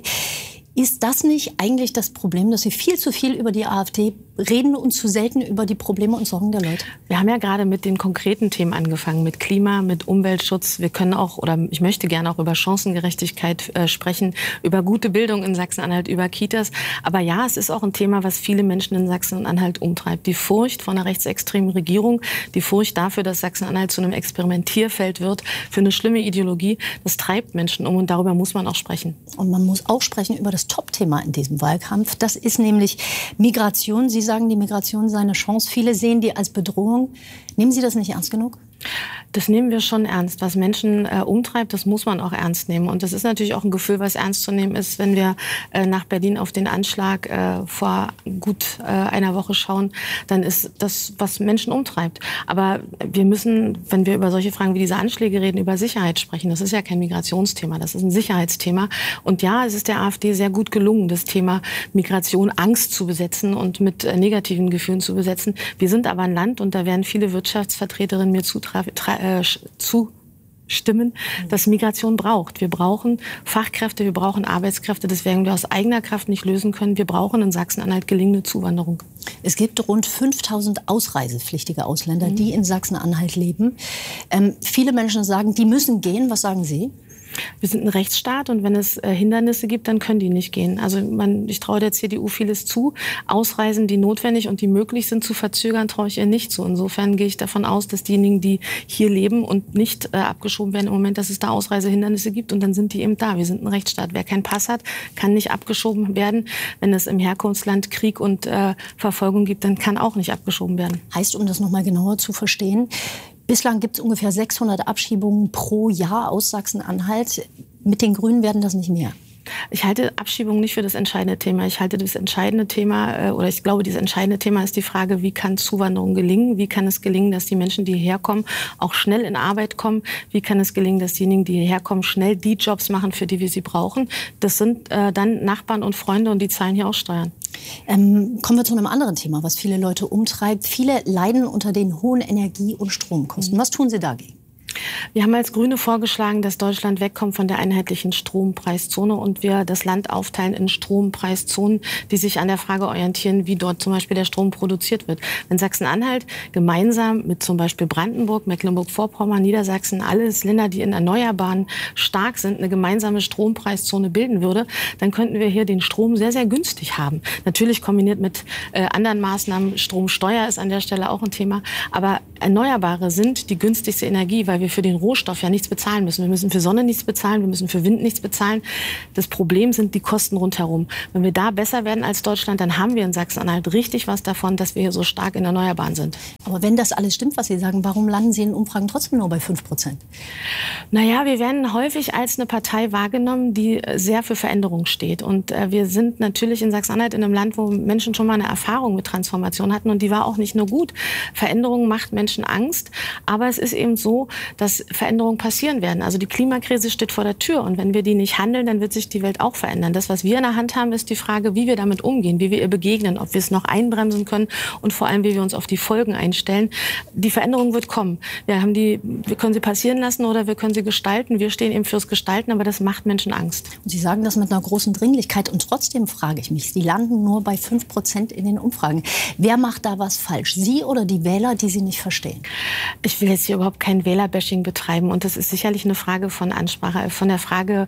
Ist das nicht eigentlich das Problem, dass Sie viel zu viel über die AfD reden und zu selten über die Probleme und Sorgen der Leute? Wir haben ja gerade mit den konkreten Themen angefangen, mit Klima, mit Umweltschutz. Wir können auch, oder ich möchte gerne auch über Chancengerechtigkeit äh, sprechen, über gute Bildung in Sachsen-Anhalt, über Kitas. Aber ja, es ist auch ein Thema, was viele Menschen in Sachsen-Anhalt umtreibt. Die Furcht vor einer rechtsextremen Regierung, die Furcht dafür, dass Sachsen-Anhalt zu einem Experimentierfeld wird für eine schlimme Ideologie, das treibt Menschen um und darüber muss man auch sprechen. Und man muss auch sprechen über das Top-Thema in diesem Wahlkampf. Das ist nämlich Migration. Sie sagen, die Migration sei eine Chance. Viele sehen die als Bedrohung. Nehmen Sie das nicht ernst genug? Das nehmen wir schon ernst. Was Menschen äh, umtreibt, das muss man auch ernst nehmen. Und das ist natürlich auch ein Gefühl, was ernst zu nehmen ist, wenn wir äh, nach Berlin auf den Anschlag äh, vor gut äh, einer Woche schauen. Dann ist das, was Menschen umtreibt. Aber wir müssen, wenn wir über solche Fragen wie diese Anschläge reden, über Sicherheit sprechen. Das ist ja kein Migrationsthema, das ist ein Sicherheitsthema. Und ja, es ist der AfD sehr gut gelungen, das Thema Migration, Angst zu besetzen und mit äh, negativen Gefühlen zu besetzen. Wir sind aber ein Land, und da werden viele Wirtschaftsvertreterinnen mir zutragen, Äh, zustimmen, dass Migration braucht. Wir brauchen Fachkräfte, wir brauchen Arbeitskräfte. Das werden wir aus eigener Kraft nicht lösen können. Wir brauchen in Sachsen-Anhalt gelingende Zuwanderung. Es gibt rund fünftausend ausreisepflichtige Ausländer, mhm. die in Sachsen-Anhalt leben. Ähm, viele Menschen sagen, die müssen gehen. Was sagen Sie? Wir sind ein Rechtsstaat und wenn es äh, Hindernisse gibt, dann können die nicht gehen. Also man, ich traue der C D U vieles zu. Ausreisen, die notwendig und die möglich sind, zu verzögern, traue ich ihr nicht zu. Insofern gehe ich davon aus, dass diejenigen, die hier leben und nicht äh, abgeschoben werden im Moment, dass es da Ausreisehindernisse gibt und dann sind die eben da. Wir sind ein Rechtsstaat. Wer keinen Pass hat, kann nicht abgeschoben werden. Wenn es im Herkunftsland Krieg und äh, Verfolgung gibt, dann kann auch nicht abgeschoben werden. Heißt, um das noch mal genauer zu verstehen, bislang gibt es ungefähr sechshundert Abschiebungen pro Jahr aus Sachsen-Anhalt. Mit den Grünen werden das nicht mehr. Ich halte Abschiebung nicht für das entscheidende Thema. Ich halte das entscheidende Thema, oder ich glaube, dieses entscheidende Thema ist die Frage, wie kann Zuwanderung gelingen? Wie kann es gelingen, dass die Menschen, die hierher kommen, auch schnell in Arbeit kommen? Wie kann es gelingen, dass diejenigen, die hierher kommen, schnell die Jobs machen, für die wir sie brauchen? Das sind äh, dann Nachbarn und Freunde und die zahlen hier auch Steuern. Ähm, kommen wir zu einem anderen Thema, was viele Leute umtreibt. Viele leiden unter den hohen Energie- und Stromkosten. Was tun Sie dagegen? Wir haben als Grüne vorgeschlagen, dass Deutschland wegkommt von der einheitlichen Strompreiszone und wir das Land aufteilen in Strompreiszonen, die sich an der Frage orientieren, wie dort zum Beispiel der Strom produziert wird. Wenn Sachsen-Anhalt gemeinsam mit zum Beispiel Brandenburg, Mecklenburg-Vorpommern, Niedersachsen, alles Länder, die in Erneuerbaren stark sind, eine gemeinsame Strompreiszone bilden würde, dann könnten wir hier den Strom sehr, sehr günstig haben. Natürlich kombiniert mit äh, anderen Maßnahmen. Stromsteuer ist an der Stelle auch ein Thema. Aber Erneuerbare sind die günstigste Energie, weil wir für den Rohstoff ja nichts bezahlen müssen. Wir müssen für Sonne nichts bezahlen, wir müssen für Wind nichts bezahlen. Das Problem sind die Kosten rundherum. Wenn wir da besser werden als Deutschland, dann haben wir in Sachsen-Anhalt richtig was davon, dass wir hier so stark in Erneuerbaren sind. Aber wenn das alles stimmt, was Sie sagen, warum landen Sie in Umfragen trotzdem nur bei fünf Prozent? Naja, wir werden häufig als eine Partei wahrgenommen, die sehr für Veränderung steht. Und äh, wir sind natürlich in Sachsen-Anhalt in einem Land, wo Menschen schon mal eine Erfahrung mit Transformation hatten. Und die war auch nicht nur gut. Veränderung macht Menschen Angst. Aber es ist eben so, dass Veränderungen passieren werden. Also die Klimakrise steht vor der Tür. Und wenn wir die nicht handeln, dann wird sich die Welt auch verändern. Das, was wir in der Hand haben, ist die Frage, wie wir damit umgehen, wie wir ihr begegnen, ob wir es noch einbremsen können und vor allem, wie wir uns auf die Folgen einstellen. Die Veränderung wird kommen. Wir haben die, wir können sie passieren lassen oder wir können sie gestalten. Wir stehen eben fürs Gestalten, aber das macht Menschen Angst. Und Sie sagen das mit einer großen Dringlichkeit. Und trotzdem frage ich mich, Sie landen nur bei fünf Prozent in den Umfragen. Wer macht da was falsch? Sie oder die Wähler, die Sie nicht verstehen? Ich will jetzt hier überhaupt kein Wählerbashing betreiben. Und das ist sicherlich eine Frage von Ansprache, von der Frage,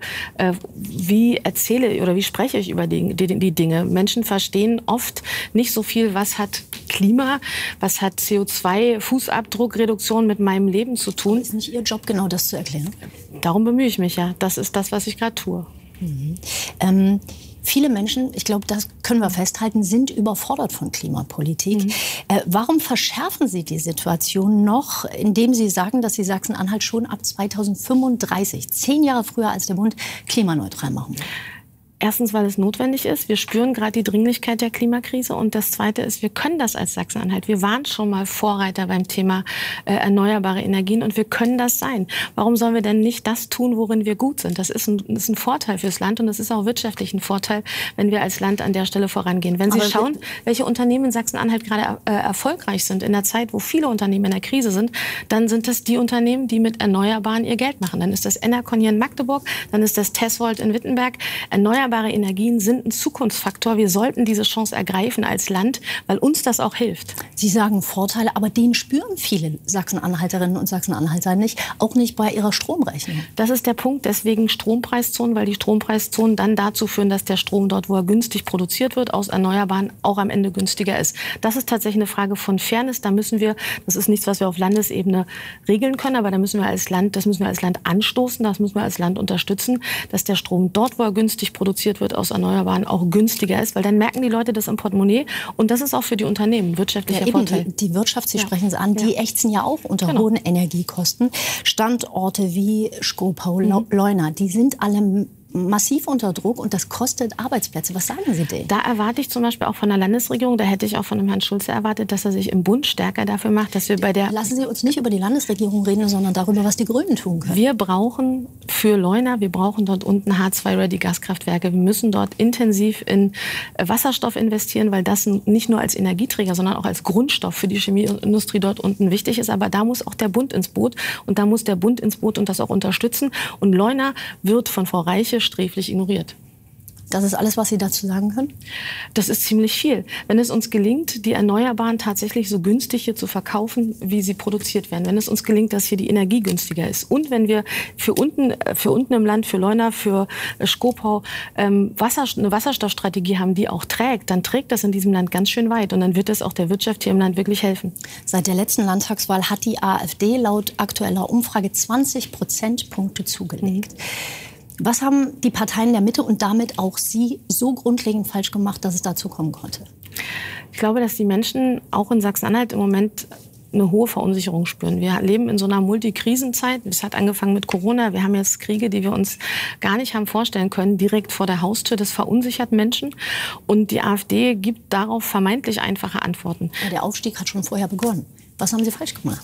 wie erzähle oder wie spreche ich über die, die, die Dinge. Menschen verstehen oft nicht so viel, was hat Klima, was hat C O zwei Fußabdruckreduktion mit meinem Leben zu tun. Ist nicht Ihr Job, genau das zu erklären? Darum bemühe ich mich ja. Das ist das, was ich gerade tue. Mhm. Ähm, viele Menschen, ich glaube, das können wir festhalten, sind überfordert von Klimapolitik. Mhm. Äh, warum verschärfen Sie die Situation noch, indem Sie sagen, dass Sie Sachsen-Anhalt schon ab zweitausendfünfunddreißig, zehn Jahre früher als der Bund, klimaneutral machen wollen? Erstens, weil es notwendig ist. Wir spüren gerade die Dringlichkeit der Klimakrise. Und das Zweite ist, wir können das als Sachsen-Anhalt. Wir waren schon mal Vorreiter beim Thema äh, erneuerbare Energien und wir können das sein. Warum sollen wir denn nicht das tun, worin wir gut sind? Das ist ein, das ist ein Vorteil fürs Land und es ist auch wirtschaftlich ein Vorteil, wenn wir als Land an der Stelle vorangehen. Wenn Sie Aber schauen, welche Unternehmen in Sachsen-Anhalt gerade äh, erfolgreich sind in der Zeit, wo viele Unternehmen in der Krise sind, dann sind das die Unternehmen, die mit Erneuerbaren ihr Geld machen. Dann ist das Enercon hier in Magdeburg, dann ist das Tesvolt in Wittenberg. Erneuerbare Erneuerbare Energien sind ein Zukunftsfaktor. Wir sollten diese Chance ergreifen als Land, weil uns das auch hilft. Sie sagen Vorteile, aber den spüren viele Sachsen-Anhalterinnen und Sachsen-Anhalter nicht, auch nicht bei ihrer Stromrechnung. Das ist der Punkt, deswegen Strompreiszonen, weil die Strompreiszonen dann dazu führen, dass der Strom dort, wo er günstig produziert wird, aus Erneuerbaren auch am Ende günstiger ist. Das ist tatsächlich eine Frage von Fairness. Da müssen wir, das ist nichts, was wir auf Landesebene regeln können, aber da müssen wir als Land, das müssen wir als Land anstoßen, das müssen wir als Land unterstützen, dass der Strom dort, wo er günstig produziert wird, aus Erneuerbaren auch günstiger ist, weil dann merken die Leute das im Portemonnaie und das ist auch für die Unternehmen wirtschaftlicher ja, eben, Vorteil. Die, die Wirtschaft, Sie ja. sprechen es an, die ja. ächzen ja auch unter genau. hohen Energiekosten. Standorte wie Schkopau, mhm. Leuna, die sind alle massiv unter Druck und das kostet Arbeitsplätze. Was sagen Sie denen? Da erwarte ich zum Beispiel auch von der Landesregierung, da hätte ich auch von dem Herrn Schulze erwartet, dass er sich im Bund stärker dafür macht, dass wir bei der... Lassen Sie uns nicht über die Landesregierung reden, sondern darüber, was die Grünen tun können. Wir brauchen für Leuna, wir brauchen dort unten H zwei Ready Gaskraftwerke. Wir müssen dort intensiv in Wasserstoff investieren, weil das nicht nur als Energieträger, sondern auch als Grundstoff für die Chemieindustrie dort unten wichtig ist. Aber da muss auch der Bund ins Boot und da muss der Bund ins Boot und das auch unterstützen. Und Leuna wird von Frau Reiche sträflich ignoriert. Das ist alles, was Sie dazu sagen können? Das ist ziemlich viel. Wenn es uns gelingt, die Erneuerbaren tatsächlich so günstig hier zu verkaufen, wie sie produziert werden, wenn es uns gelingt, dass hier die Energie günstiger ist und wenn wir für unten, für unten im Land, für Leuna, für Schkopau ähm, Wasser, eine Wasserstoffstrategie haben, die auch trägt, dann trägt das in diesem Land ganz schön weit und dann wird es auch der Wirtschaft hier im Land wirklich helfen. Seit der letzten Landtagswahl hat die AfD laut aktueller Umfrage zwanzig Prozentpunkte zugelegt. Mhm. Was haben die Parteien der Mitte und damit auch Sie so grundlegend falsch gemacht, dass es dazu kommen konnte? Ich glaube, dass die Menschen auch in Sachsen-Anhalt im Moment eine hohe Verunsicherung spüren. Wir leben in so einer Multikrisenzeit. Es hat angefangen mit Corona. Wir haben jetzt Kriege, die wir uns gar nicht haben vorstellen können, direkt vor der Haustür. Das verunsichert Menschen. Und die AfD gibt darauf vermeintlich einfache Antworten. Ja, der Aufstieg hat schon vorher begonnen. Was haben Sie falsch gemacht?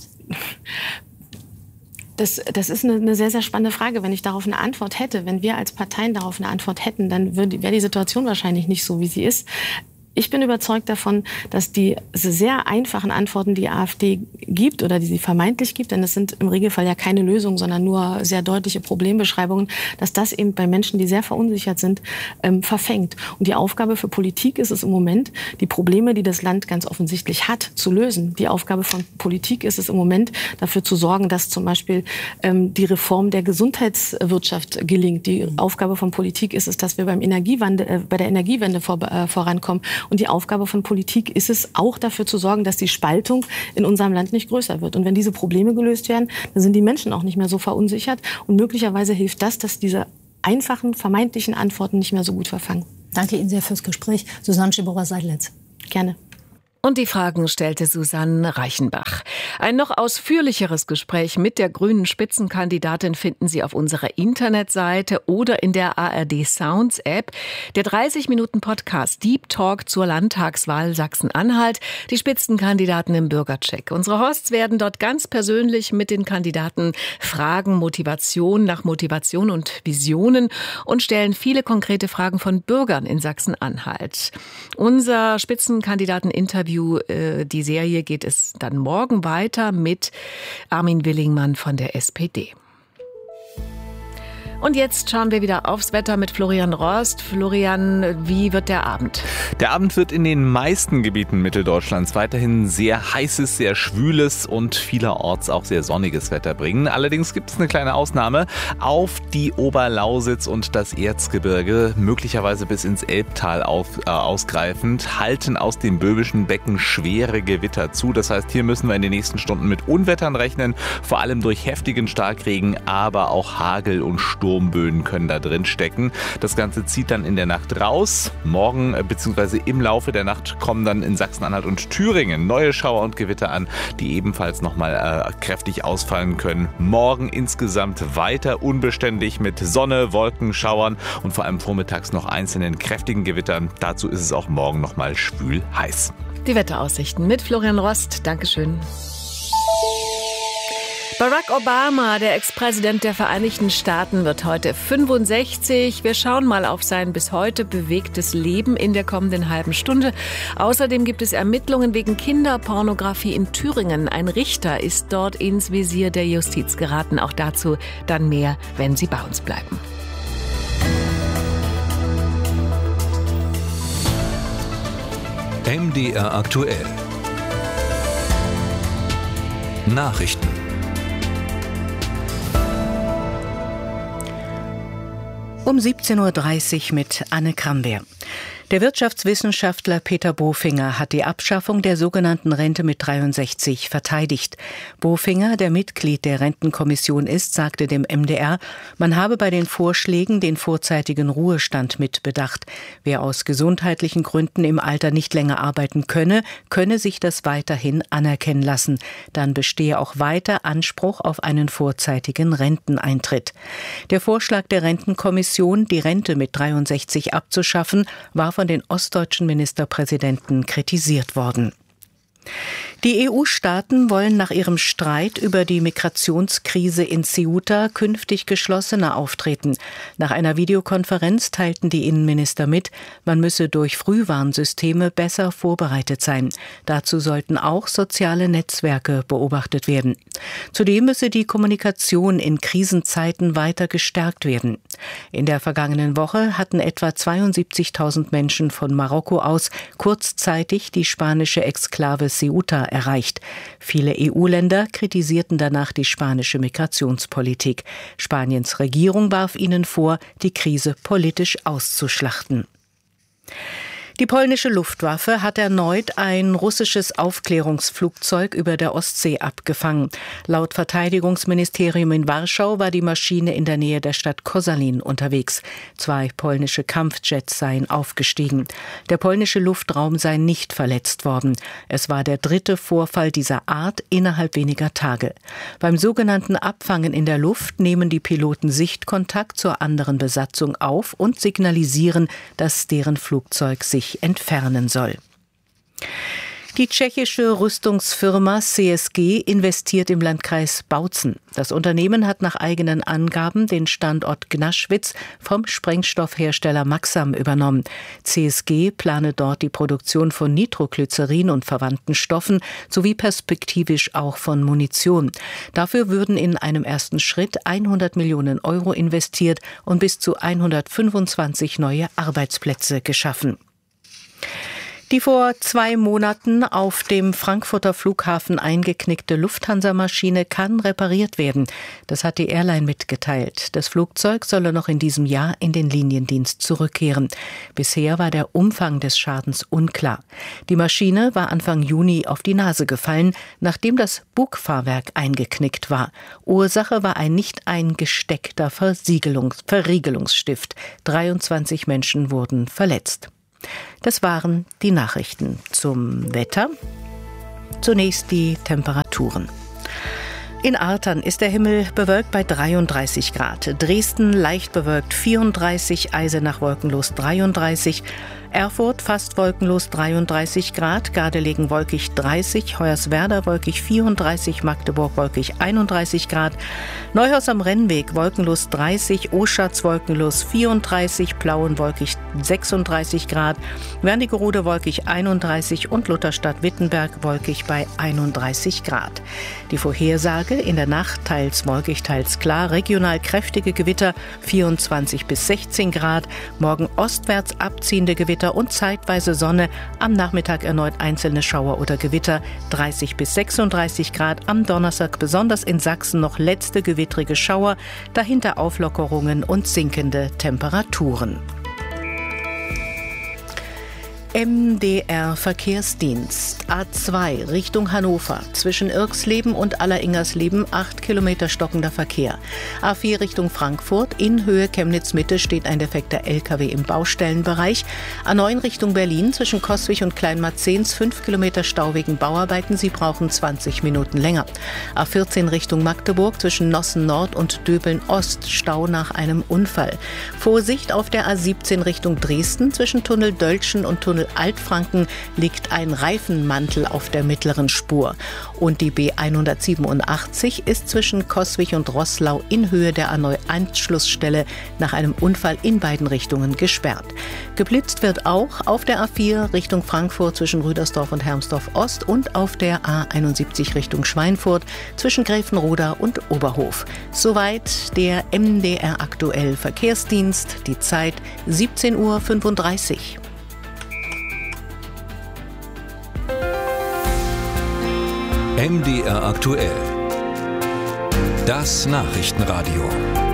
Das, das ist eine, eine sehr, sehr spannende Frage. Wenn ich darauf eine Antwort hätte, wenn wir als Parteien darauf eine Antwort hätten, dann wäre die Situation wahrscheinlich nicht so, wie sie ist. Ich bin überzeugt davon, dass die sehr einfachen Antworten, die AfD gibt oder die sie vermeintlich gibt, denn es sind im Regelfall ja keine Lösungen, sondern nur sehr deutliche Problembeschreibungen, dass das eben bei Menschen, die sehr verunsichert sind, ähm, verfängt. Und die Aufgabe für Politik ist es im Moment, die Probleme, die das Land ganz offensichtlich hat, zu lösen. Die Aufgabe von Politik ist es im Moment, dafür zu sorgen, dass zum Beispiel ähm, die Reform der Gesundheitswirtschaft gelingt. Die Aufgabe von Politik ist es, dass wir beim Energiewandel, äh, bei der Energiewende vor, äh, vorankommen. Und die Aufgabe von Politik ist es, auch dafür zu sorgen, dass die Spaltung in unserem Land nicht größer wird. Und wenn diese Probleme gelöst werden, dann sind die Menschen auch nicht mehr so verunsichert. Und möglicherweise hilft das, dass diese einfachen, vermeintlichen Antworten nicht mehr so gut verfangen. Danke Ihnen sehr fürs Gespräch. Susanne Schiborer-Seidlitz. Gerne. Und die Fragen stellte Susanne Reichenbach. Ein noch ausführlicheres Gespräch mit der grünen Spitzenkandidatin finden Sie auf unserer Internetseite oder in der A R D Sounds App. Der dreißig Minuten Podcast Deep Talk zur Landtagswahl Sachsen-Anhalt. Die Spitzenkandidaten im Bürgercheck. Unsere Hosts werden dort ganz persönlich mit den Kandidaten fragen, Motivation nach Motivation und Visionen und stellen viele konkrete Fragen von Bürgern in Sachsen-Anhalt. Unser Spitzenkandidaten-Interview, die Serie, geht es dann morgen weiter mit Armin Willingmann von der S P D. Und jetzt schauen wir wieder aufs Wetter mit Florian Rost. Florian, wie wird der Abend? Der Abend wird in den meisten Gebieten Mitteldeutschlands weiterhin sehr heißes, sehr schwüles und vielerorts auch sehr sonniges Wetter bringen. Allerdings gibt es eine kleine Ausnahme. Auf die Oberlausitz und das Erzgebirge, möglicherweise bis ins Elbtal auf, äh, ausgreifend, halten aus dem Böhmischen Becken schwere Gewitter zu. Das heißt, hier müssen wir in den nächsten Stunden mit Unwettern rechnen, vor allem durch heftigen Starkregen, aber auch Hagel und Sturm. Sturmböen können da drin stecken. Das Ganze zieht dann in der Nacht raus. Morgen bzw. im Laufe der Nacht kommen dann in Sachsen-Anhalt und Thüringen neue Schauer und Gewitter an, die ebenfalls nochmal äh, kräftig ausfallen können. Morgen insgesamt weiter unbeständig mit Sonne, Wolken, Schauern und vor allem vormittags noch einzelnen kräftigen Gewittern. Dazu ist es auch morgen nochmal schwül heiß. Die Wetteraussichten mit Florian Rost. Dankeschön. Barack Obama, der Ex-Präsident der Vereinigten Staaten, wird heute fünfundsechzig. Wir schauen mal auf sein bis heute bewegtes Leben in der kommenden halben Stunde. Außerdem gibt es Ermittlungen wegen Kinderpornografie in Thüringen. Ein Richter ist dort ins Visier der Justiz geraten. Auch dazu dann mehr, wenn Sie bei uns bleiben. M D R aktuell. Nachrichten. Um siebzehn Uhr dreißig mit Anne Kramwehr. Der Wirtschaftswissenschaftler Peter Bofinger hat die Abschaffung der sogenannten Rente mit dreiundsechzig verteidigt. Bofinger, der Mitglied der Rentenkommission ist, sagte dem M D R, man habe bei den Vorschlägen den vorzeitigen Ruhestand mitbedacht. Wer aus gesundheitlichen Gründen im Alter nicht länger arbeiten könne, könne sich das weiterhin anerkennen lassen. Dann bestehe auch weiter Anspruch auf einen vorzeitigen Renteneintritt. Der Vorschlag der Rentenkommission, die Rente mit dreiundsechzig abzuschaffen, war von den ostdeutschen Ministerpräsidenten kritisiert worden. Die E U-Staaten wollen nach ihrem Streit über die Migrationskrise in Ceuta künftig geschlossener auftreten. Nach einer Videokonferenz teilten die Innenminister mit, man müsse durch Frühwarnsysteme besser vorbereitet sein. Dazu sollten auch soziale Netzwerke beobachtet werden. Zudem müsse die Kommunikation in Krisenzeiten weiter gestärkt werden. In der vergangenen Woche hatten etwa zweiundsiebzigtausend Menschen von Marokko aus kurzzeitig die spanische Exklave Ceuta erreicht. Viele E U-Länder kritisierten danach die spanische Migrationspolitik. Spaniens Regierung warf ihnen vor, die Krise politisch auszuschlachten. Die polnische Luftwaffe hat erneut ein russisches Aufklärungsflugzeug über der Ostsee abgefangen. Laut Verteidigungsministerium in Warschau war die Maschine in der Nähe der Stadt Koszalin unterwegs. Zwei polnische Kampfjets seien aufgestiegen. Der polnische Luftraum sei nicht verletzt worden. Es war der dritte Vorfall dieser Art innerhalb weniger Tage. Beim sogenannten Abfangen in der Luft nehmen die Piloten Sichtkontakt zur anderen Besatzung auf und signalisieren, dass deren Flugzeug sich entfernen soll. Die tschechische Rüstungsfirma C S G investiert im Landkreis Bautzen. Das Unternehmen hat nach eigenen Angaben den Standort Gnaschwitz vom Sprengstoffhersteller Maxam übernommen. C S G plane dort die Produktion von Nitroglycerin und verwandten Stoffen sowie perspektivisch auch von Munition. Dafür würden in einem ersten Schritt hundert Millionen Euro investiert und bis zu hundertfünfundzwanzig neue Arbeitsplätze geschaffen. Die vor zwei Monaten auf dem Frankfurter Flughafen eingeknickte Lufthansa-Maschine kann repariert werden. Das hat die Airline mitgeteilt. Das Flugzeug solle noch in diesem Jahr in den Liniendienst zurückkehren. Bisher war der Umfang des Schadens unklar. Die Maschine war Anfang Juni auf die Nase gefallen, nachdem das Bugfahrwerk eingeknickt war. Ursache war ein nicht eingesteckter Versiegelungs- Verriegelungsstift. dreiundzwanzig Menschen wurden verletzt. Das waren die Nachrichten zum Wetter. Zunächst die Temperaturen. In Artern ist der Himmel bewölkt bei dreiunddreißig Grad. Dresden leicht bewölkt vierunddreißig, Eisenach wolkenlos dreiunddreißig, Erfurt fast wolkenlos dreiunddreißig Grad, Gardelegen wolkig dreißig, Hoyerswerda wolkig vierunddreißig, Magdeburg wolkig einunddreißig Grad, Neuhaus am Rennweg wolkenlos dreißig, Oschatz wolkenlos vierunddreißig, Plauen wolkig sechsunddreißig Grad, Wernigerode wolkig einunddreißig und Lutherstadt-Wittenberg wolkig bei einunddreißig Grad. Die Vorhersage: in der Nacht teils wolkig, teils klar, regional kräftige Gewitter vierundzwanzig bis sechzehn Grad, morgen ostwärts abziehende Gewitter und zeitweise Sonne, am Nachmittag erneut einzelne Schauer oder Gewitter, dreißig bis sechsunddreißig Grad, am Donnerstag besonders in Sachsen noch letzte gewittrige Schauer, dahinter Auflockerungen und sinkende Temperaturen. M D R Verkehrsdienst. A zwei Richtung Hannover. Zwischen Irxleben und Alleringersleben acht Kilometer stockender Verkehr. A vier Richtung Frankfurt. In Höhe Chemnitz-Mitte steht ein defekter L K W im Baustellenbereich. A neun Richtung Berlin. Zwischen Coswig und Kleinmarzens fünf Kilometer Stau wegen Bauarbeiten. Sie brauchen zwanzig Minuten länger. A vierzehn Richtung Magdeburg. Zwischen Nossen Nord und Döbeln Ost. Stau nach einem Unfall. Vorsicht auf der A siebzehn Richtung Dresden. Zwischen Tunnel Döltschen und Tunnel Altfranken liegt ein Reifenmantel auf der mittleren Spur. Und die B hundertsiebenundachtzig ist zwischen Coswig und Roßlau in Höhe der A neun Anschlussstelle nach einem Unfall in beiden Richtungen gesperrt. Geblitzt wird auch auf der A vier Richtung Frankfurt zwischen Rüdersdorf und Hermsdorf Ost und auf der A einundsiebzig Richtung Schweinfurt zwischen Gräfenroda und Oberhof. Soweit der M D R Aktuell Verkehrsdienst. Die Zeit siebzehn Uhr fünfunddreißig. M D R aktuell. Das Nachrichtenradio.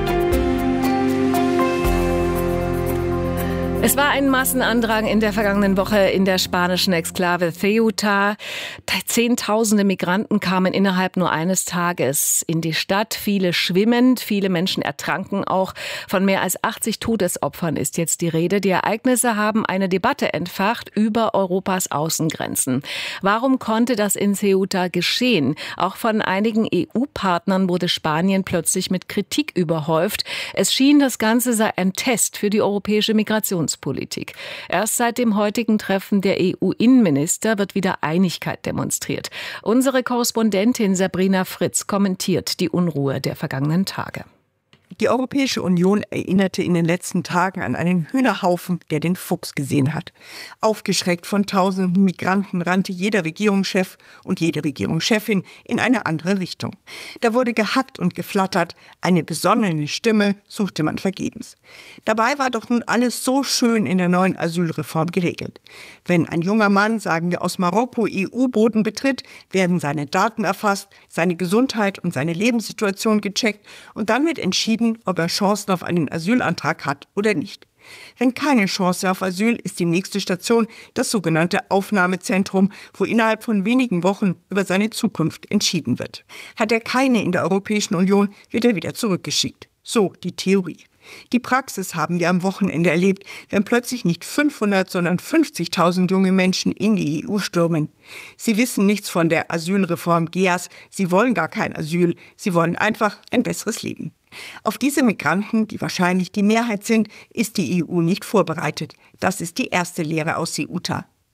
Es war ein Massenandrang in der vergangenen Woche in der spanischen Exklave Ceuta. Zehntausende Migranten kamen innerhalb nur eines Tages in die Stadt. Viele schwimmend, viele Menschen ertranken auch. Von mehr als achtzig Todesopfern ist jetzt die Rede. Die Ereignisse haben eine Debatte entfacht über Europas Außengrenzen. Warum konnte das in Ceuta geschehen? Auch von einigen E U-Partnern wurde Spanien plötzlich mit Kritik überhäuft. Es schien, das Ganze sei ein Test für die europäische Migrationspolitik. Politik. Erst seit dem heutigen Treffen der E U-Innenminister wird wieder Einigkeit demonstriert. Unsere Korrespondentin Sabrina Fritz kommentiert die Unruhe der vergangenen Tage. Die Europäische Union erinnerte in den letzten Tagen an einen Hühnerhaufen, der den Fuchs gesehen hat. Aufgeschreckt von tausenden Migranten rannte jeder Regierungschef und jede Regierungschefin in eine andere Richtung. Da wurde gehackt und geflattert, eine besonnene Stimme suchte man vergebens. Dabei war doch nun alles so schön in der neuen Asylreform geregelt. Wenn ein junger Mann, sagen wir aus Marokko, E U-Boden betritt, werden seine Daten erfasst, seine Gesundheit und seine Lebenssituation gecheckt und dann wird entschieden, ob er Chancen auf einen Asylantrag hat oder nicht. Wenn keine Chance auf Asyl ist die nächste Station das sogenannte Aufnahmezentrum, wo innerhalb von wenigen Wochen über seine Zukunft entschieden wird. Hat er keine in der Europäischen Union, wird er wieder zurückgeschickt. So die Theorie. Die Praxis haben wir am Wochenende erlebt, wenn plötzlich nicht fünfhundert, sondern fünfzigtausend junge Menschen in die E U stürmen. Sie wissen nichts von der Asylreform G E A S, sie wollen gar kein Asyl, sie wollen einfach ein besseres Leben. Auf diese Migranten, die wahrscheinlich die Mehrheit sind, ist die E U nicht vorbereitet. Das ist die erste Lehre aus Ceuta.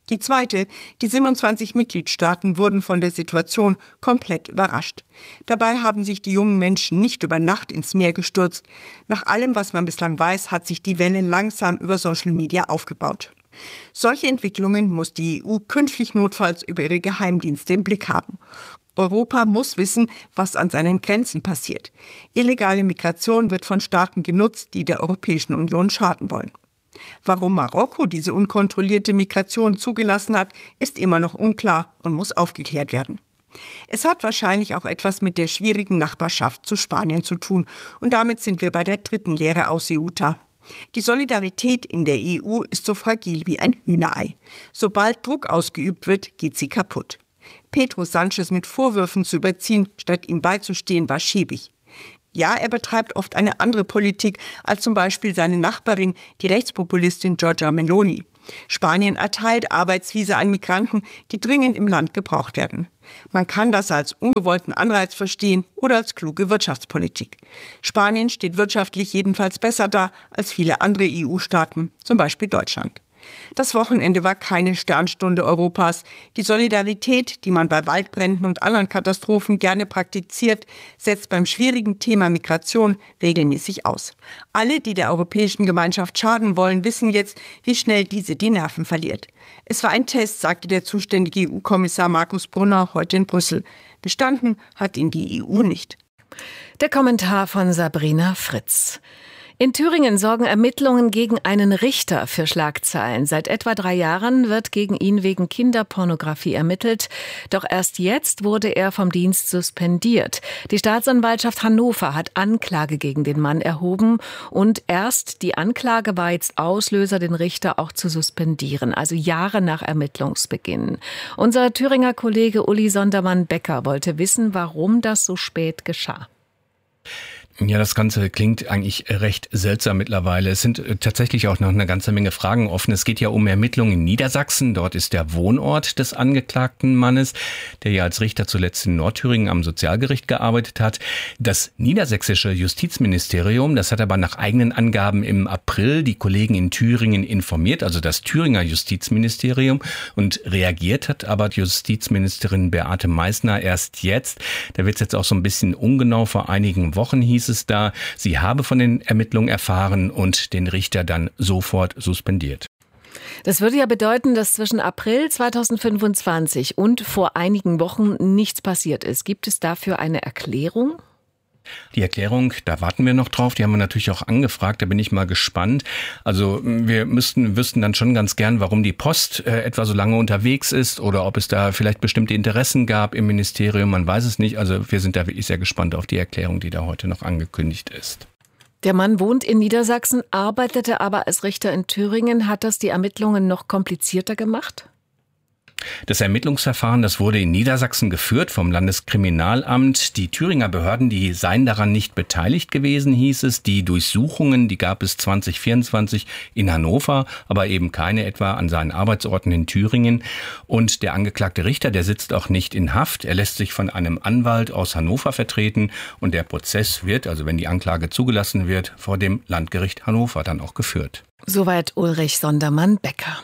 Die zweite, die siebenundzwanzig Mitgliedstaaten wurden von der Situation komplett überrascht. Dabei haben sich die jungen Menschen nicht über Nacht ins Meer gestürzt. Nach allem, was man bislang weiß, hat sich die Welle langsam über Social Media aufgebaut. Solche Entwicklungen muss die E U künftig notfalls über ihre Geheimdienste im Blick haben. Europa muss wissen, was an seinen Grenzen passiert. Illegale Migration wird von Staaten genutzt, die der Europäischen Union schaden wollen. Warum Marokko diese unkontrollierte Migration zugelassen hat, ist immer noch unklar und muss aufgeklärt werden. Es hat wahrscheinlich auch etwas mit der schwierigen Nachbarschaft zu Spanien zu tun. Und damit sind wir bei der dritten Lehre aus Ceuta. Die Solidarität in der E U ist so fragil wie ein Hühnerei. Sobald Druck ausgeübt wird, geht sie kaputt. Pedro Sanchez mit Vorwürfen zu überziehen, statt ihm beizustehen, war schäbig. Ja, er betreibt oft eine andere Politik als zum Beispiel seine Nachbarin, die Rechtspopulistin Giorgia Meloni. Spanien erteilt Arbeitsvisa an Migranten, die dringend im Land gebraucht werden. Man kann das als ungewollten Anreiz verstehen oder als kluge Wirtschaftspolitik. Spanien steht wirtschaftlich jedenfalls besser da als viele andere E U-Staaten, zum Beispiel Deutschland. Das Wochenende war keine Sternstunde Europas. Die Solidarität, die man bei Waldbränden und anderen Katastrophen gerne praktiziert, setzt beim schwierigen Thema Migration regelmäßig aus. Alle, die der Europäischen Gemeinschaft schaden wollen, wissen jetzt, wie schnell diese die Nerven verliert. Es war ein Test, sagte der zuständige E U-Kommissar Markus Brunner heute in Brüssel. Bestanden hat ihn die E U nicht. Der Kommentar von Sabrina Fritz. In Thüringen sorgen Ermittlungen gegen einen Richter für Schlagzeilen. Seit etwa drei Jahren wird gegen ihn wegen Kinderpornografie ermittelt. Doch erst jetzt wurde er vom Dienst suspendiert. Die Staatsanwaltschaft Hannover hat Anklage gegen den Mann erhoben. Und erst die Anklage war jetzt Auslöser, den Richter auch zu suspendieren. Also Jahre nach Ermittlungsbeginn. Unser Thüringer Kollege Uli Sondermann-Becker wollte wissen, warum das so spät geschah. Ja, das Ganze klingt eigentlich recht seltsam mittlerweile. Es sind tatsächlich auch noch eine ganze Menge Fragen offen. Es geht ja um Ermittlungen in Niedersachsen. Dort ist der Wohnort des angeklagten Mannes, der ja als Richter zuletzt in Nordthüringen am Sozialgericht gearbeitet hat. Das niedersächsische Justizministerium, das hat aber nach eigenen Angaben im April die Kollegen in Thüringen informiert, also das Thüringer Justizministerium, und reagiert hat aber Justizministerin Beate Meißner erst jetzt. Da wird es jetzt auch so ein bisschen ungenau. Vor einigen Wochen hieß es da, sie habe von den Ermittlungen erfahren und den Richter dann sofort suspendiert. Das würde ja bedeuten, dass zwischen April zweitausendfünfundzwanzig und vor einigen Wochen nichts passiert ist. Gibt es dafür eine Erklärung? Die Erklärung, da warten wir noch drauf, die haben wir natürlich auch angefragt, da bin ich mal gespannt. Also wir müssten, wüssten dann schon ganz gern, warum die Post äh, etwa so lange unterwegs ist oder ob es da vielleicht bestimmte Interessen gab im Ministerium, man weiß es nicht. Also wir sind da wirklich sehr gespannt auf die Erklärung, die da heute noch angekündigt ist. Der Mann wohnt in Niedersachsen, arbeitete aber als Richter in Thüringen. Hat das die Ermittlungen noch komplizierter gemacht? Das Ermittlungsverfahren, das wurde in Niedersachsen geführt vom Landeskriminalamt. Die Thüringer Behörden, die seien daran nicht beteiligt gewesen, hieß es. Die Durchsuchungen, die gab es zwanzig vierundzwanzig in Hannover, aber eben keine etwa an seinen Arbeitsorten in Thüringen. Und der angeklagte Richter, der sitzt auch nicht in Haft. Er lässt sich von einem Anwalt aus Hannover vertreten. Und der Prozess wird, also wenn die Anklage zugelassen wird, vor dem Landgericht Hannover dann auch geführt. Soweit Ulrich Sondermann-Becker.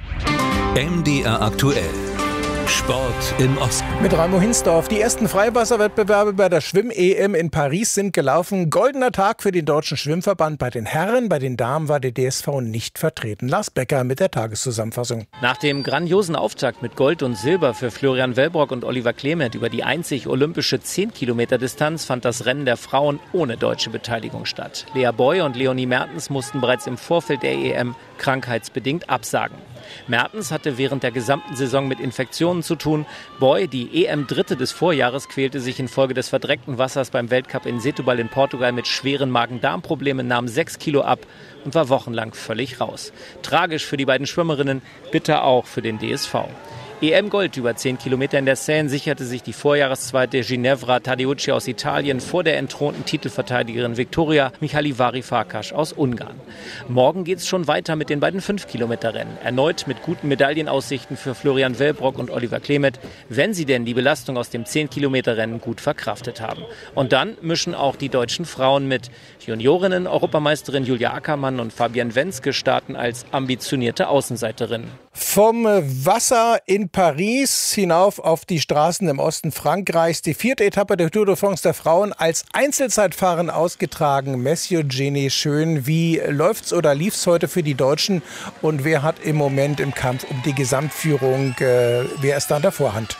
M D R aktuell. Sport im Osten. Mit Raimo Hinsdorf. Die ersten Freiwasserwettbewerbe bei der Schwimm-E M in Paris sind gelaufen. Goldener Tag für den Deutschen Schwimmverband bei den Herren. Bei den Damen war der D S V nicht vertreten. Lars Becker mit der Tageszusammenfassung. Nach dem grandiosen Auftakt mit Gold und Silber für Florian Wellbrock und Oliver Clement über die einzig olympische zehn Kilometer Distanz fand das Rennen der Frauen ohne deutsche Beteiligung statt. Lea Boy und Leonie Mertens mussten bereits im Vorfeld der E M krankheitsbedingt absagen. Mertens hatte während der gesamten Saison mit Infektionen zu tun. Boy, die E M-Dritte des Vorjahres, quälte sich infolge des verdreckten Wassers beim Weltcup in Setúbal in Portugal mit schweren Magen-Darm-Problemen, nahm sechs Kilo ab und war wochenlang völlig raus. Tragisch für die beiden Schwimmerinnen, bitter auch für den D S V. E M-Gold über zehn Kilometer in der Seine sicherte sich die Vorjahreszweite Ginevra Tadeucci aus Italien vor der entthronten Titelverteidigerin Viktoria Michalivari-Farkas aus Ungarn. Morgen geht's schon weiter mit den beiden fünf Kilometer Rennen. Erneut mit guten Medaillenaussichten für Florian Wellbrock und Oliver Klemet, wenn sie denn die Belastung aus dem zehn Kilometer Rennen gut verkraftet haben. Und dann mischen auch die deutschen Frauen mit. Juniorinnen, Europameisterin Julia Ackermann und Fabienne Wenzke starten als ambitionierte Außenseiterinnen. Vom Wasser in Paris hinauf auf die Straßen im Osten Frankreichs. Die vierte Etappe der Tour de France der Frauen als Einzelzeitfahren ausgetragen. Messieurs Genie schön. Wie läuft's oder lief's heute für die Deutschen? Und wer hat im Moment im Kampf um die Gesamtführung, äh, wer ist da an der Vorhand?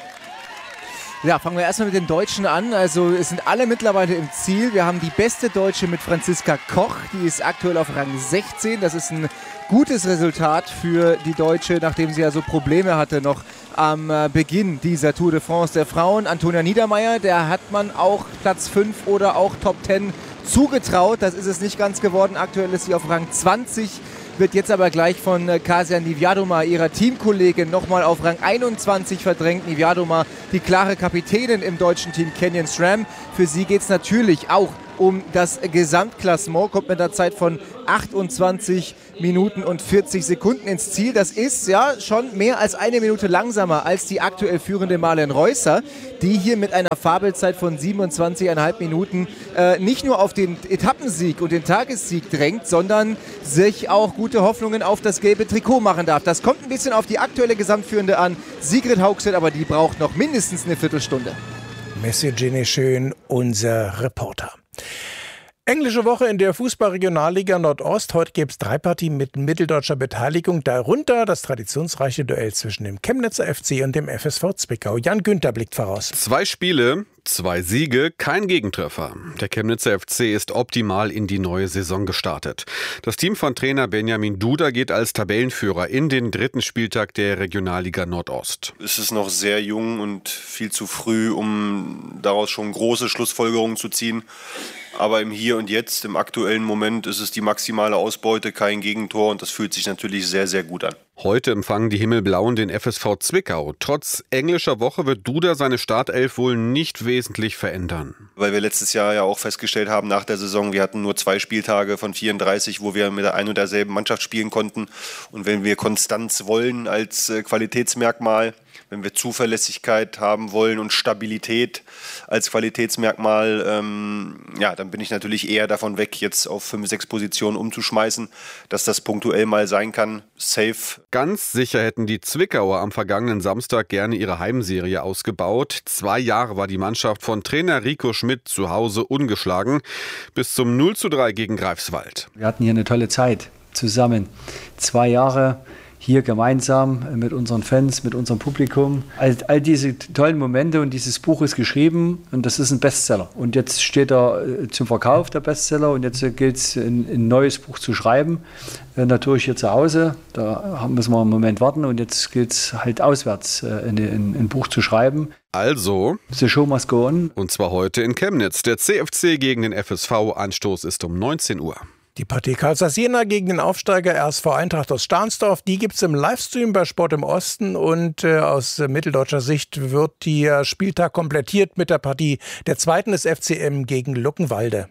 Ja, fangen wir erstmal mit den Deutschen an. Also es sind alle mittlerweile im Ziel. Wir haben die beste Deutsche mit Franziska Koch. Die ist aktuell auf Rang sechzehn. Das ist ein gutes Resultat für die Deutsche, nachdem sie ja so Probleme hatte noch am Beginn dieser Tour de France der Frauen. Antonia Niedermeier, der hat man auch Platz fünf oder auch Top zehn zugetraut. Das ist es nicht ganz geworden. Aktuell ist sie auf Rang zwanzig. Wird jetzt aber gleich von Kasia Niewiadoma, ihrer Teamkollegin, nochmal auf Rang einundzwanzig verdrängt. Niewiadoma, die klare Kapitänin im deutschen Team Canyon SRAM. Für sie geht es natürlich auch um das Gesamtklassement, kommt mit einer Zeit von achtundzwanzig Minuten und vierzig Sekunden ins Ziel. Das ist ja schon mehr als eine Minute langsamer als die aktuell führende Marlen Reusser, die hier mit einer Fabelzeit von siebenundzwanzig Komma fünf Minuten äh, nicht nur auf den Etappensieg und den Tagessieg drängt, sondern sich auch gute Hoffnungen auf das gelbe Trikot machen darf. Das kommt ein bisschen auf die aktuelle Gesamtführende an, Sigrid Haugstedt, aber die braucht noch mindestens eine Viertelstunde. Messieurs Genie schön, unser Reporter. Englische Woche in der Fußball-Regionalliga Nordost. Heute gibt es drei Partien mit mitteldeutscher Beteiligung. Darunter das traditionsreiche Duell zwischen dem Chemnitzer F C und dem F S V Zwickau. Jan Günther blickt voraus. Zwei Spiele, zwei Siege, kein Gegentreffer. Der Chemnitzer F C ist optimal in die neue Saison gestartet. Das Team von Trainer Benjamin Duda geht als Tabellenführer in den dritten Spieltag der Regionalliga Nordost. Es ist noch sehr jung und viel zu früh, um daraus schon große Schlussfolgerungen zu ziehen. Aber im Hier und Jetzt, im aktuellen Moment, ist es die maximale Ausbeute, kein Gegentor und das fühlt sich natürlich sehr, sehr gut an. Heute empfangen die Himmelblauen den F S V Zwickau. Trotz englischer Woche wird Duda seine Startelf wohl nicht wesentlich verändern. Weil wir letztes Jahr ja auch festgestellt haben nach der Saison, wir hatten nur zwei Spieltage von vierunddreißig, wo wir mit der ein und derselben Mannschaft spielen konnten. Und wenn wir Konstanz wollen als Qualitätsmerkmal, wenn wir Zuverlässigkeit haben wollen und Stabilität als Qualitätsmerkmal, ähm, ja, dann bin ich natürlich eher davon weg, jetzt auf fünf, sechs Positionen umzuschmeißen, dass das punktuell mal sein kann. Safe. Ganz sicher hätten die Zwickauer am vergangenen Samstag gerne ihre Heimserie ausgebaut. Zwei Jahre war die Mannschaft von Trainer Rico Schmidt zu Hause ungeschlagen, bis zum null zu drei gegen Greifswald. Wir hatten hier eine tolle Zeit zusammen. Zwei Jahre hier gemeinsam mit unseren Fans, mit unserem Publikum. All, all diese tollen Momente und dieses Buch ist geschrieben und das ist ein Bestseller. Und jetzt steht er zum Verkauf, der Bestseller, und jetzt gilt es, ein, ein neues Buch zu schreiben. Äh, natürlich hier zu Hause, da müssen wir einen Moment warten, und jetzt gilt es halt auswärts, äh, ein, ein, ein Buch zu schreiben. Also, the show must go on. Und zwar heute in Chemnitz. Der C F C gegen den F S V. Anstoß ist um neunzehn Uhr. Die Partie Karlsruhe Jena gegen den Aufsteiger R S V Eintracht aus Stahnsdorf, die gibt es im Livestream bei Sport im Osten, und äh, aus äh, mitteldeutscher Sicht wird der Spieltag komplettiert mit der Partie der zweiten des F C M gegen Luckenwalde.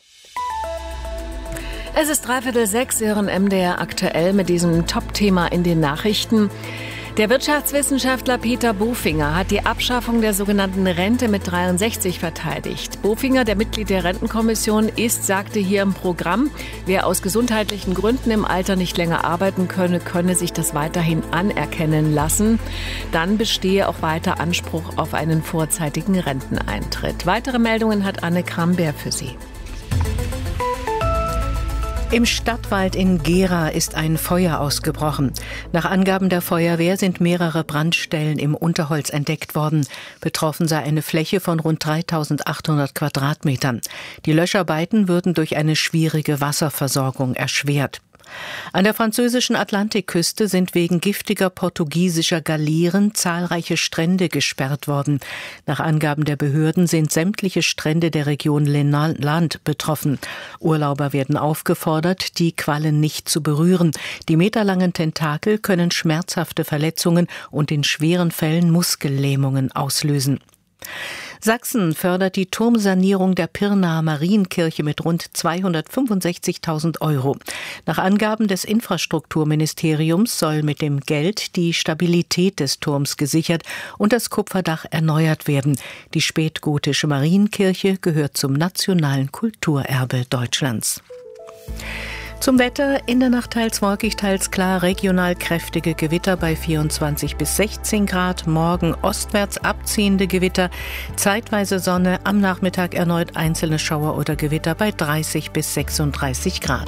Es ist dreiviertel sechs, Sie hören M D R aktuell mit diesem Top-Thema in den Nachrichten. Der Wirtschaftswissenschaftler Peter Bofinger hat die Abschaffung der sogenannten Rente mit dreiundsechzig verteidigt. Bofinger, der Mitglied der Rentenkommission ist, sagte hier im Programm, wer aus gesundheitlichen Gründen im Alter nicht länger arbeiten könne, könne sich das weiterhin anerkennen lassen. Dann bestehe auch weiter Anspruch auf einen vorzeitigen Renteneintritt. Weitere Meldungen hat Anne Kramberg für Sie. Im Stadtwald in Gera ist ein Feuer ausgebrochen. Nach Angaben der Feuerwehr sind mehrere Brandstellen im Unterholz entdeckt worden. Betroffen sei eine Fläche von rund dreitausendachthundert Quadratmetern. Die Löscharbeiten würden durch eine schwierige Wasserversorgung erschwert. An der französischen Atlantikküste sind wegen giftiger portugiesischer Galieren zahlreiche Strände gesperrt worden. Nach Angaben der Behörden sind sämtliche Strände der Region Land betroffen. Urlauber werden aufgefordert, die Quallen nicht zu berühren. Die meterlangen Tentakel können schmerzhafte Verletzungen und in schweren Fällen Muskellähmungen auslösen. Sachsen fördert die Turmsanierung der Pirnaer Marienkirche mit rund zweihundertfünfundsechzigtausend Euro. Nach Angaben des Infrastrukturministeriums soll mit dem Geld die Stabilität des Turms gesichert und das Kupferdach erneuert werden. Die spätgotische Marienkirche gehört zum nationalen Kulturerbe Deutschlands. Zum Wetter: in der Nacht teils wolkig, teils klar, regional kräftige Gewitter bei vierundzwanzig bis sechzehn Grad. Morgen ostwärts abziehende Gewitter, zeitweise Sonne, am Nachmittag erneut einzelne Schauer oder Gewitter bei dreißig bis sechsunddreißig Grad.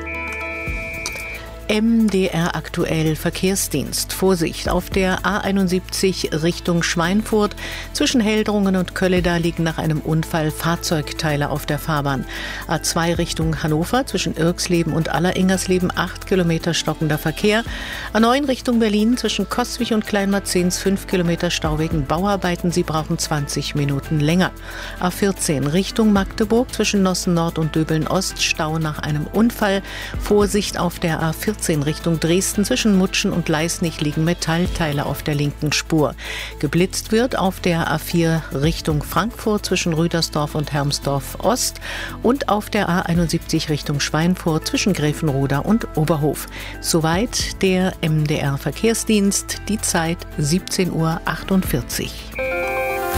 M D R aktuell Verkehrsdienst. Vorsicht, auf der A einundsiebzig Richtung Schweinfurt. Zwischen Heldrungen und Kölleda liegen nach einem Unfall Fahrzeugteile auf der Fahrbahn. A zwei Richtung Hannover, zwischen Irxleben und Alleringersleben acht Kilometer stockender Verkehr. A neun Richtung Berlin, zwischen Coswig und Kleinmarzens fünf Kilometer Stau wegen Bauarbeiten. Sie brauchen zwanzig Minuten länger. A vierzehn Richtung Magdeburg, zwischen Nossen Nord und Döbeln Ost, Stau nach einem Unfall. Vorsicht, auf der A vierzehn Richtung Dresden, zwischen Mutschen und Leisnig liegen Metallteile auf der linken Spur. Geblitzt wird auf der A vier Richtung Frankfurt, zwischen Rüdersdorf und Hermsdorf Ost und auf der A einundsiebzig Richtung Schweinfurt, zwischen Gräfenroda und Oberhof. Soweit der M D R Verkehrsdienst, die Zeit siebzehn Uhr achtundvierzig.